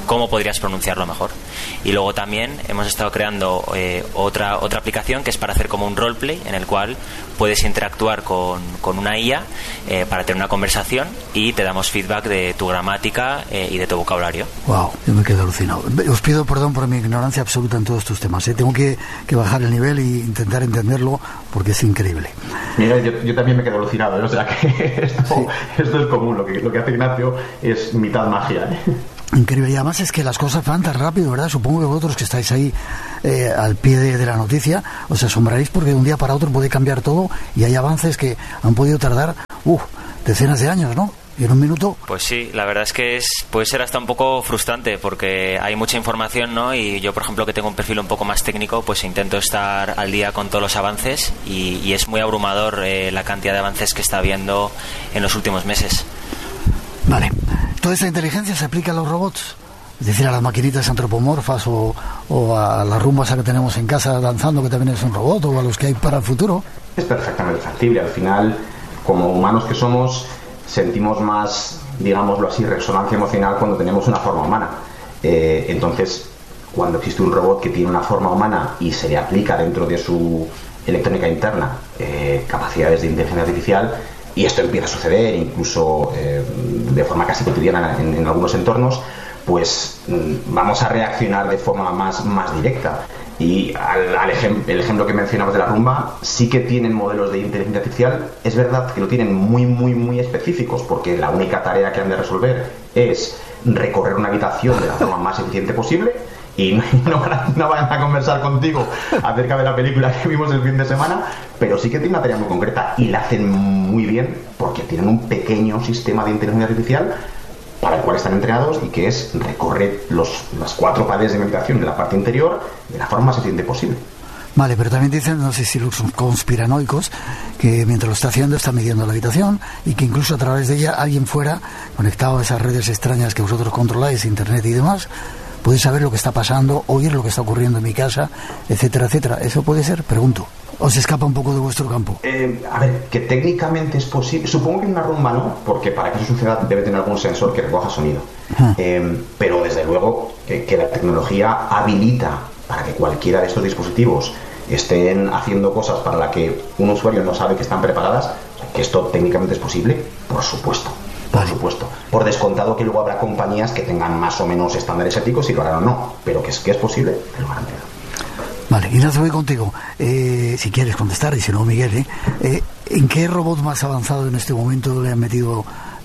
cómo podrías pronunciarlo mejor. Y luego también hemos estado creando otra aplicación que es para hacer como un roleplay, en el cual puedes interactuar con una IA para tener una conversación y te damos feedback de tu gramática y de tu vocabulario. Wow, yo me quedo alucinado. Os pido perdón por mi ignorancia absoluta en todos estos temas. Tengo que bajar el nivel e intentar entenderlo porque es increíble. Mira, yo también me quedo alucinado, o sea que esto es común. Lo que hace Ignacio es mitad magia, Increíble. Y además es que las cosas van tan rápido, ¿verdad? Supongo que vosotros que estáis ahí al pie de la noticia os asombraréis porque de un día para otro puede cambiar todo y hay avances que han podido tardar decenas de años, ¿no? Y en un minuto... Pues sí, la verdad es que puede ser hasta un poco frustrante porque hay mucha información, ¿no? Y yo, por ejemplo, que tengo un perfil un poco más técnico, pues intento estar al día con todos los avances y es muy abrumador la cantidad de avances que está habiendo en los últimos meses. Vale. ¿Toda esta inteligencia se aplica a los robots? Es decir, a las maquinitas antropomorfas o a las rumbas que tenemos en casa danzando, que también es un robot, o a los que hay para el futuro. Es perfectamente factible. Al final, como humanos que somos, sentimos más, digámoslo así, resonancia emocional cuando tenemos una forma humana. Entonces, cuando existe un robot que tiene una forma humana y se le aplica dentro de su electrónica interna capacidades de inteligencia artificial, y esto empieza a suceder incluso de forma casi cotidiana en algunos entornos, pues vamos a reaccionar de forma más directa. Y el ejemplo que mencionabas de la rumba, sí que tienen modelos de inteligencia artificial. Es verdad que lo tienen muy específicos, porque la única tarea que han de resolver es recorrer una habitación de la forma más eficiente posible, y no van a conversar contigo acerca de la película que vimos el fin de semana, pero sí que tienen una tarea muy concreta y la hacen muy bien porque tienen un pequeño sistema de inteligencia artificial para el cual están entrenados y que es recorrer las 4 paredes de meditación de la parte interior de la forma más eficiente posible. Vale, pero también dicen, no sé si los conspiranoicos, que mientras lo está haciendo está midiendo la habitación y que incluso a través de ella alguien fuera, conectado a esas redes extrañas que vosotros controláis, internet y demás, puede saber lo que está pasando, oír lo que está ocurriendo en mi casa, etcétera, etcétera. ¿Eso puede ser? Pregunto. ¿O se escapa un poco de vuestro campo? A ver, que técnicamente es posible. Supongo que en una rumba no, porque para que eso suceda debe tener algún sensor que recoja sonido. Pero desde luego que la tecnología habilita para que cualquiera de estos dispositivos estén haciendo cosas para las que un usuario no sabe que están preparadas, que esto técnicamente es posible, por supuesto. Por supuesto. Por descontado que luego habrá compañías que tengan más o menos estándares éticos y lo harán o no, pero que es posible, te lo garantizo. Vale, Ignacio, voy contigo. Si quieres contestar, y si no, Miguel, ¿en qué robot más avanzado en este momento le han metido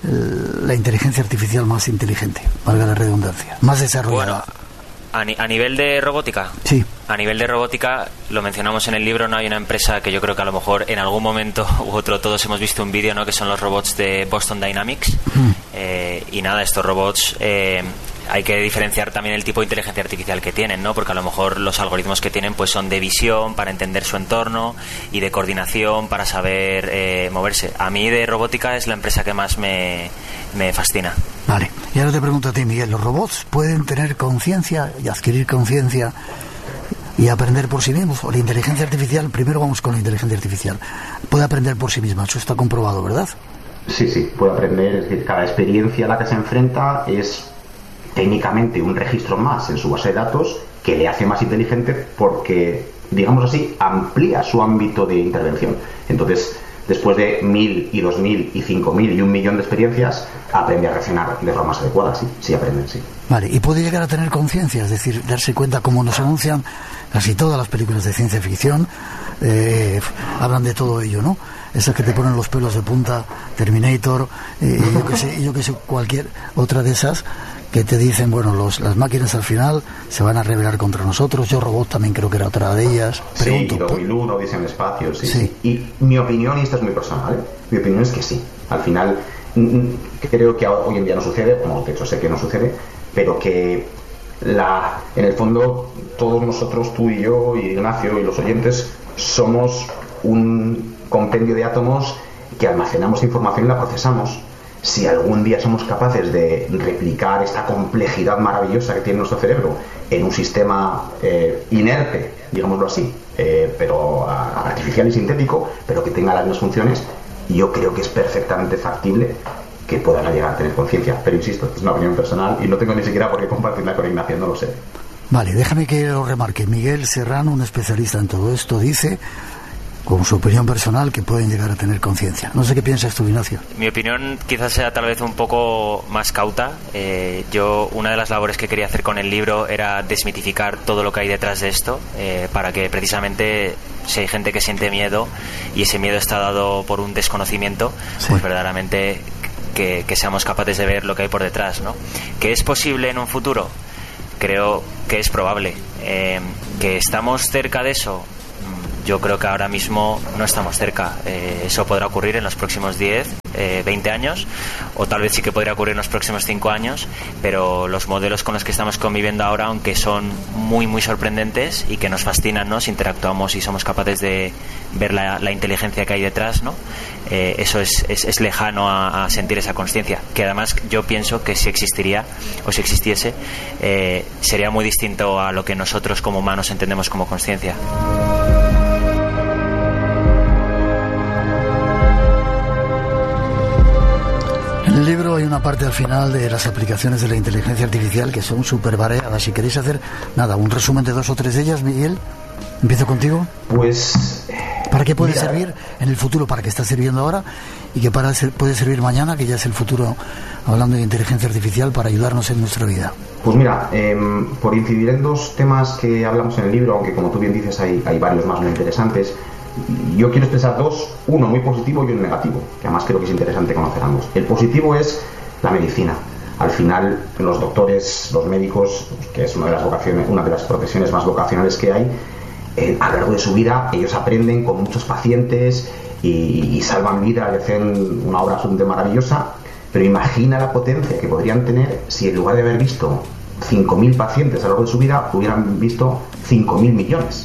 la inteligencia artificial más inteligente, valga la redundancia, más desarrollada? Bueno, a nivel de robótica. Sí. A nivel de robótica, lo mencionamos en el libro, ¿no? Hay una empresa que yo creo que a lo mejor en algún momento u otro todos hemos visto un vídeo, ¿no? Que son los robots de Boston Dynamics. Y nada, estos robots hay que diferenciar también el tipo de inteligencia artificial que tienen, ¿no? Porque a lo mejor los algoritmos que tienen pues son de visión para entender su entorno y de coordinación para saber moverse. A mí de robótica es la empresa que más me fascina. Vale, y ahora te pregunto a ti, Miguel, ¿los robots pueden tener conciencia y adquirir conciencia y aprender por sí mismos? O la inteligencia artificial, primero vamos con la inteligencia artificial, puede aprender por sí misma, eso está comprobado, ¿verdad? Sí, puede aprender, es decir, cada experiencia a la que se enfrenta es técnicamente un registro más en su base de datos que le hace más inteligente porque, digamos así, amplía su ámbito de intervención. Entonces, después de 1000 y 2000 y 5000 y 1.000.000 de experiencias, aprende a reaccionar de formas adecuadas, sí aprenden, sí. Vale, y puede llegar a tener conciencia, es decir, darse cuenta, como nos anuncian casi todas las películas de ciencia ficción, hablan de todo ello, ¿no? Esas que te ponen los pelos de punta, Terminator, yo que sé, cualquier otra de esas que te dicen, bueno, las máquinas al final se van a rebelar contra nosotros. Yo Robot también creo que era otra de ellas. Pregunto, sí, 2001, Odisea en el espacio, sí. Y mi opinión, y esta es muy personal, mi opinión es que sí. Al final, creo que hoy en día no sucede, como de hecho sé que no sucede, pero que en el fondo todos nosotros, tú y yo, y Ignacio, y los oyentes, somos un compendio de átomos que almacenamos información y la procesamos. Si algún día somos capaces de replicar esta complejidad maravillosa que tiene nuestro cerebro en un sistema inerte, digámoslo así, pero artificial y sintético, pero que tenga las mismas funciones, yo creo que es perfectamente factible que puedan llegar a tener conciencia. Pero insisto, es una opinión personal y no tengo ni siquiera por qué compartirla con Ignacio, no lo sé. Vale, déjame que lo remarque. Miguel Serrano, un especialista en todo esto, dice, con su opinión personal, que pueden llegar a tener conciencia. No sé qué piensas tú, Ignacio. Mi opinión quizás sea tal vez un poco más cauta. Yo, una de las labores que quería hacer con el libro era desmitificar todo lo que hay detrás de esto, para que precisamente, si hay gente que siente miedo y ese miedo está dado por un desconocimiento, sí, pues verdaderamente que seamos capaces de ver lo que hay por detrás, ¿no? ¿Que es posible en un futuro? Creo que es probable. ¿Que estamos cerca de eso? Yo creo que ahora mismo no estamos cerca. Eso podrá ocurrir en los próximos 10, 20 años, o tal vez sí que podría ocurrir en los próximos 5 años, pero los modelos con los que estamos conviviendo ahora, aunque son muy, muy sorprendentes y que nos fascinan, ¿no? Si interactuamos y somos capaces de ver la inteligencia que hay detrás, ¿no? Eso es lejano a sentir esa conciencia, que además yo pienso que si existiría o si existiese, sería muy distinto a lo que nosotros como humanos entendemos como conciencia. En el libro hay una parte al final de las aplicaciones de la inteligencia artificial que son súper variadas. Si queréis hacer, un resumen de 2 o 3 de ellas, Miguel, empiezo contigo. Pues... ¿Para qué puede servir en el futuro? ¿Para qué está sirviendo ahora? ¿Y qué puede servir mañana, que ya es el futuro, hablando de inteligencia artificial, para ayudarnos en nuestra vida? Pues mira, por incidir en 2 temas que hablamos en el libro, aunque como tú bien dices hay varios más muy interesantes, yo quiero expresar 2, uno muy positivo y uno negativo, que además creo que es interesante conocer ambos. El positivo es la medicina. Al final, los doctores, los médicos, que es una de las profesiones más vocacionales que hay, a lo largo de su vida ellos aprenden con muchos pacientes y salvan vidas y hacen una obra absolutamente maravillosa, pero imagina la potencia que podrían tener si en lugar de haber visto 5.000 pacientes a lo largo de su vida hubieran visto 5.000 millones.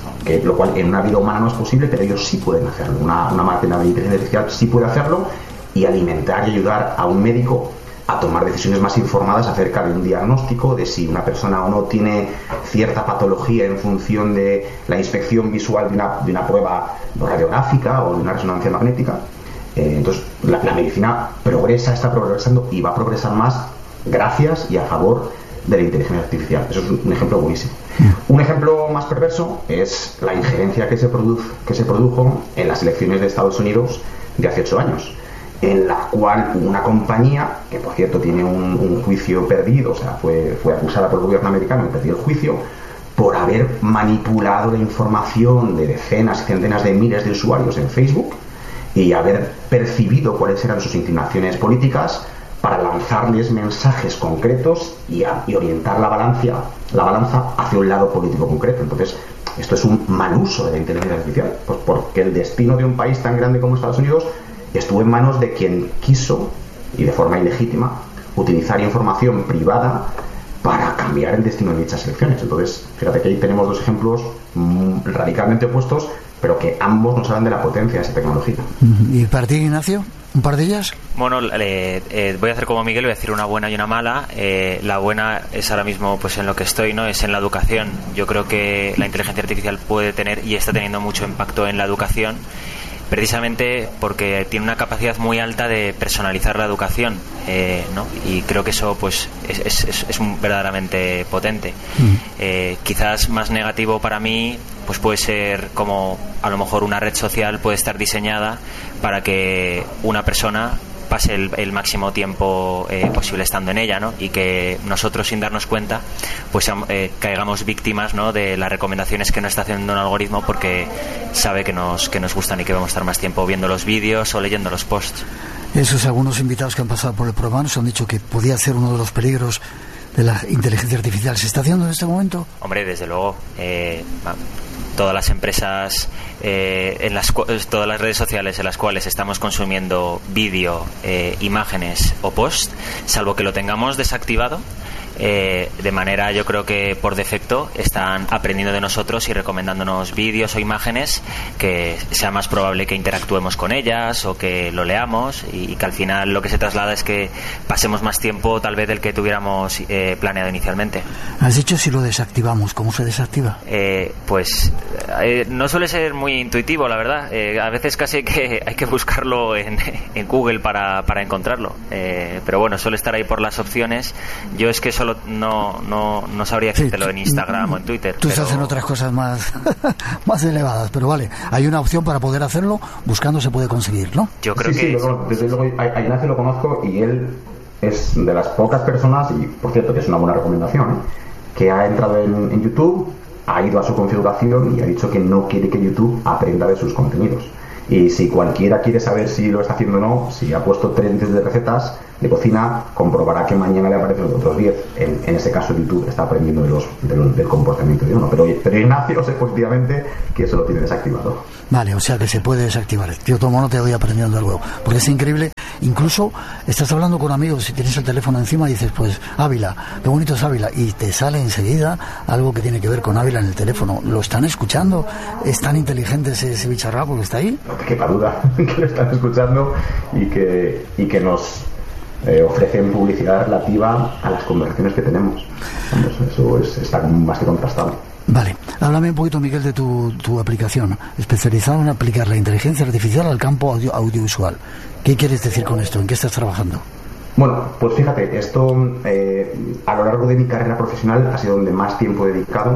Lo cual en una vida humana no es posible, pero ellos sí pueden hacerlo. Una máquina de inteligencia artificial sí puede hacerlo y alimentar y ayudar a un médico a tomar decisiones más informadas acerca de un diagnóstico, de si una persona o no tiene cierta patología en función de la inspección visual de una prueba radiográfica o de una resonancia magnética. Entonces la medicina está progresando y va a progresar más gracias y a favor de la inteligencia artificial. Eso es un ejemplo buenísimo. Un ejemplo más perverso es la injerencia que se produjo en las elecciones de Estados Unidos de hace 8 años, en la cual una compañía, que por cierto tiene un juicio perdido, o sea, fue acusada por el gobierno americano y perdió el juicio, por haber manipulado la información de decenas y centenas de miles de usuarios en Facebook y haber percibido cuáles eran sus inclinaciones políticas para lanzarles mensajes concretos y orientar la balanza hacia un lado político concreto. Entonces, esto es un mal uso de la inteligencia artificial, pues porque el destino de un país tan grande como Estados Unidos estuvo en manos de quien quiso, y de forma ilegítima, utilizar información privada para cambiar el destino de dichas elecciones. Entonces, fíjate que ahí tenemos 2 ejemplos radicalmente opuestos, pero que ambos nos hablan de la potencia de esa tecnología. ¿Y para ti, Ignacio? ¿Un par de ellas? Bueno, voy a hacer como Miguel, voy a decir una buena y una mala. La buena es ahora mismo pues en lo que estoy, ¿no? Es en la educación. Yo creo que la inteligencia artificial puede tener y está teniendo mucho impacto en la educación, precisamente porque tiene una capacidad muy alta de personalizar la educación, ¿no? Y creo que eso pues es verdaderamente potente. Quizás más negativo para mí pues puede ser como a lo mejor una red social puede estar diseñada para que una persona pase el máximo tiempo posible estando en ella, ¿no? Y que nosotros, sin darnos cuenta, pues caigamos víctimas, ¿no? De las recomendaciones que nos está haciendo un algoritmo porque sabe que nos gustan y que vamos a estar más tiempo viendo los vídeos o leyendo los posts. Esos algunos invitados que han pasado por el programa nos han dicho que podía ser uno de los peligros de la inteligencia artificial. ¿Se está haciendo en este momento? Hombre, desde luego. Todas las empresas, todas las redes sociales en las cuales estamos consumiendo vídeo, imágenes o post, salvo que lo tengamos desactivado, de manera, yo creo que por defecto están aprendiendo de nosotros y recomendándonos vídeos o imágenes que sea más probable que interactuemos con ellas o que lo leamos, y que al final lo que se traslada es que pasemos más tiempo tal vez del que tuviéramos planeado inicialmente. Has dicho si lo desactivamos, ¿cómo se desactiva? No suele ser muy intuitivo, la verdad. A veces casi hay que buscarlo en Google para encontrarlo, pero bueno, suele estar ahí por las opciones. Yo es que solo no sabría decírtelo en Instagram o en Twitter. Tú estás en otras cosas más elevadas, pero vale, hay una opción para poder hacerlo, buscando se puede conseguir, ¿no? Yo creo que sí, desde luego a Ignacio lo conozco y él es de las pocas personas, y por cierto que es una buena recomendación, que ha entrado en YouTube, ha ido a su configuración y ha dicho que no quiere que YouTube aprenda de sus contenidos. Y si cualquiera quiere saber si lo está haciendo o no, si ha puesto 3 de recetas de cocina, comprobará que mañana le aparecen los otros 10. En ese caso YouTube está aprendiendo del comportamiento de uno. Pero Ignacio sé positivamente que eso lo tiene desactivado. Vale, o sea que se puede desactivar. Yo tomo nota, te voy aprendiendo algo. Porque es increíble. Incluso estás hablando con amigos, si tienes el teléfono encima y dices, pues Ávila, qué bonito es Ávila, y te sale enseguida algo que tiene que ver con Ávila en el teléfono. ¿Lo están escuchando? ¿Es tan inteligente ese bicharraco que está ahí? No te quepa duda que lo están escuchando y que nos ofrecen publicidad relativa a las conversaciones que tenemos. Eso está más que contrastado. Vale, háblame un poquito, Miguel, de tu aplicación, especializada en aplicar la inteligencia artificial al campo audiovisual. ¿Qué quieres decir con esto? ¿En qué estás trabajando? Bueno, pues fíjate, esto a lo largo de mi carrera profesional ha sido donde más tiempo he dedicado,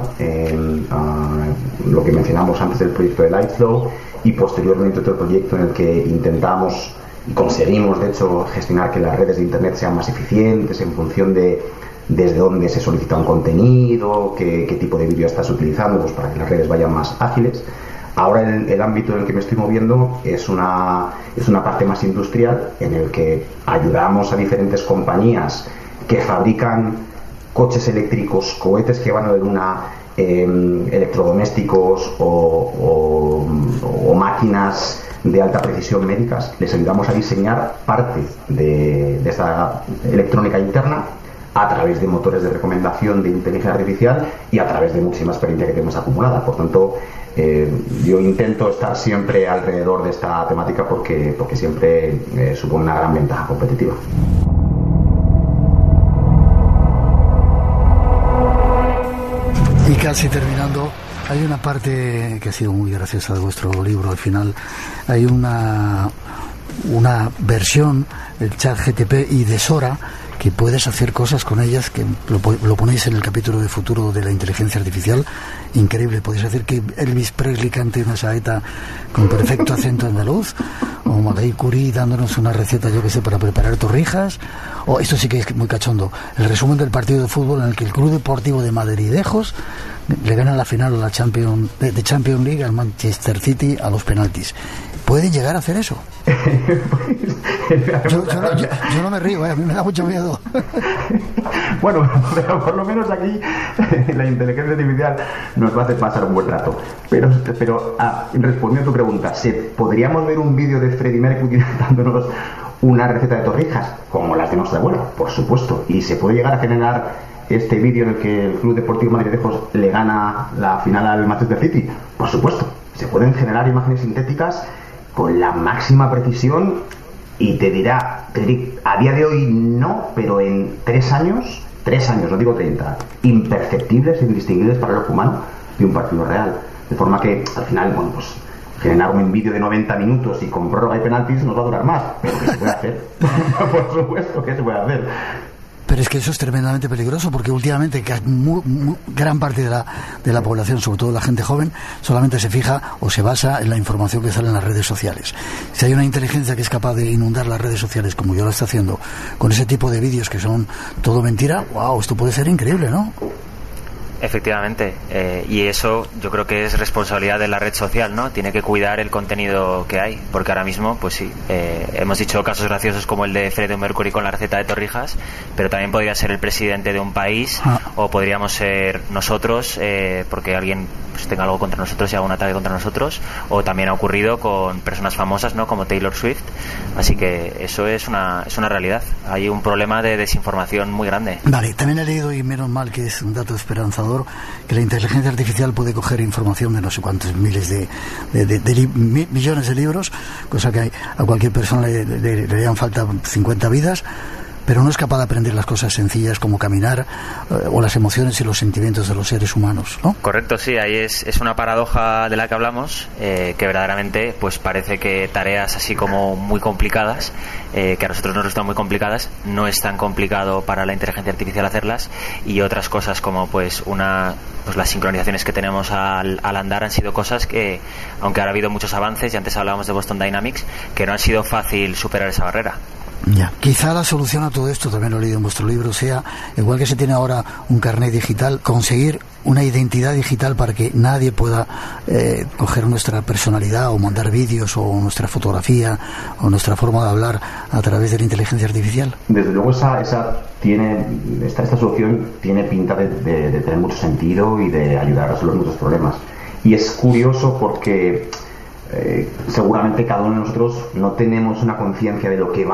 a lo que mencionamos antes del proyecto de Lightflow y posteriormente otro proyecto en el que intentamos y conseguimos, de hecho, gestionar que las redes de Internet sean más eficientes en función de desde dónde se solicita un contenido, qué tipo de vídeo estás utilizando, pues para que las redes vayan más ágiles. Ahora el ámbito en el que me estoy moviendo es una parte más industrial, en el que ayudamos a diferentes compañías que fabrican coches eléctricos, cohetes que van a la luna, electrodomésticos o máquinas de alta precisión médicas. Les ayudamos a diseñar parte de esta electrónica interna a través de motores de recomendación de inteligencia artificial y a través de muchísima experiencia que tenemos acumulada. Por tanto, yo intento estar siempre alrededor de esta temática porque siempre supone una gran ventaja competitiva. Y casi terminando, hay una parte que ha sido muy graciosa de vuestro libro. Al final hay una versión del ChatGPT y de Sora, que puedes hacer cosas con ellas, que lo ponéis en el capítulo de futuro de la inteligencia artificial. Increíble, podéis hacer que Elvis Presley cante una saeta con perfecto acento andaluz, o Marie Curie dándonos una receta, yo que sé, para preparar torrijas, o esto sí que es muy cachondo, el resumen del partido de fútbol en el que el Club Deportivo de Madridejos le gana la final a la Champions League al Manchester City a los penaltis. ¿Pueden llegar a hacer eso? Yo no me río, a mí me da mucho miedo. Bueno, pero por lo menos aquí la inteligencia artificial nos va a hacer pasar un buen rato. Pero respondiendo a tu pregunta, ¿podríamos ver un vídeo de Freddie Mercury dándonos una receta de torrijas como las de nuestra abuela? Por supuesto. ¿Y se puede llegar a generar este vídeo en el que el Club Deportivo Madridejos le gana la final al Manchester City? Por supuesto. Se pueden generar imágenes sintéticas con la máxima precisión y te dirá, a día de hoy no, pero en 3 años, no digo 30, imperceptibles, indistinguibles para el ojo humano de un partido real. De forma que al final, bueno, pues generar un vídeo de 90 minutos y con prórroga y penaltis nos va a durar más, pero ¿qué se puede hacer? Por supuesto que se puede hacer. Pero es que eso es tremendamente peligroso, porque últimamente gran parte de la población, sobre todo la gente joven, solamente se fija o se basa en la información que sale en las redes sociales. Si hay una inteligencia que es capaz de inundar las redes sociales, como yo lo estoy haciendo, con ese tipo de vídeos que son todo mentira, wow, esto puede ser increíble, ¿no? Efectivamente, y eso yo creo que es responsabilidad de la red social, ¿no? Tiene que cuidar el contenido que hay, porque ahora mismo, pues sí, hemos dicho casos graciosos como el de Freddie Mercury con la receta de torrijas, pero también podría ser el presidente de un país, o podríamos ser nosotros, porque alguien pues tenga algo contra nosotros y haga un ataque contra nosotros, o también ha ocurrido con personas famosas, ¿no? Como Taylor Swift, así que eso es una realidad. Hay un problema de desinformación muy grande. Vale, también he leído, y menos mal que es un dato esperanzador, que la inteligencia artificial puede coger información de no sé cuántos miles millones de libros, cosa que a cualquier persona le harían falta 50 vidas, pero no es capaz de aprender las cosas sencillas como caminar o las emociones y los sentimientos de los seres humanos, ¿no? Correcto, sí, ahí es una paradoja de la que hablamos, que verdaderamente pues parece que tareas así como muy complicadas, que a nosotros nos resultan muy complicadas, no es tan complicado para la inteligencia artificial hacerlas, y otras cosas como pues las sincronizaciones que tenemos al andar han sido cosas que, aunque ahora ha habido muchos avances, y antes hablábamos de Boston Dynamics, que no ha sido fácil superar esa barrera. Ya. Quizá la solución a todo esto, también lo he leído en vuestro libro, sea, igual que se tiene ahora un carnet digital, conseguir una identidad digital para que nadie pueda coger nuestra personalidad o mandar vídeos o nuestra fotografía o nuestra forma de hablar a través de la inteligencia artificial. Desde luego esta solución tiene pinta de tener mucho sentido y de ayudar a resolver muchos problemas. Y es curioso porque seguramente cada uno de nosotros no tenemos una conciencia de lo que va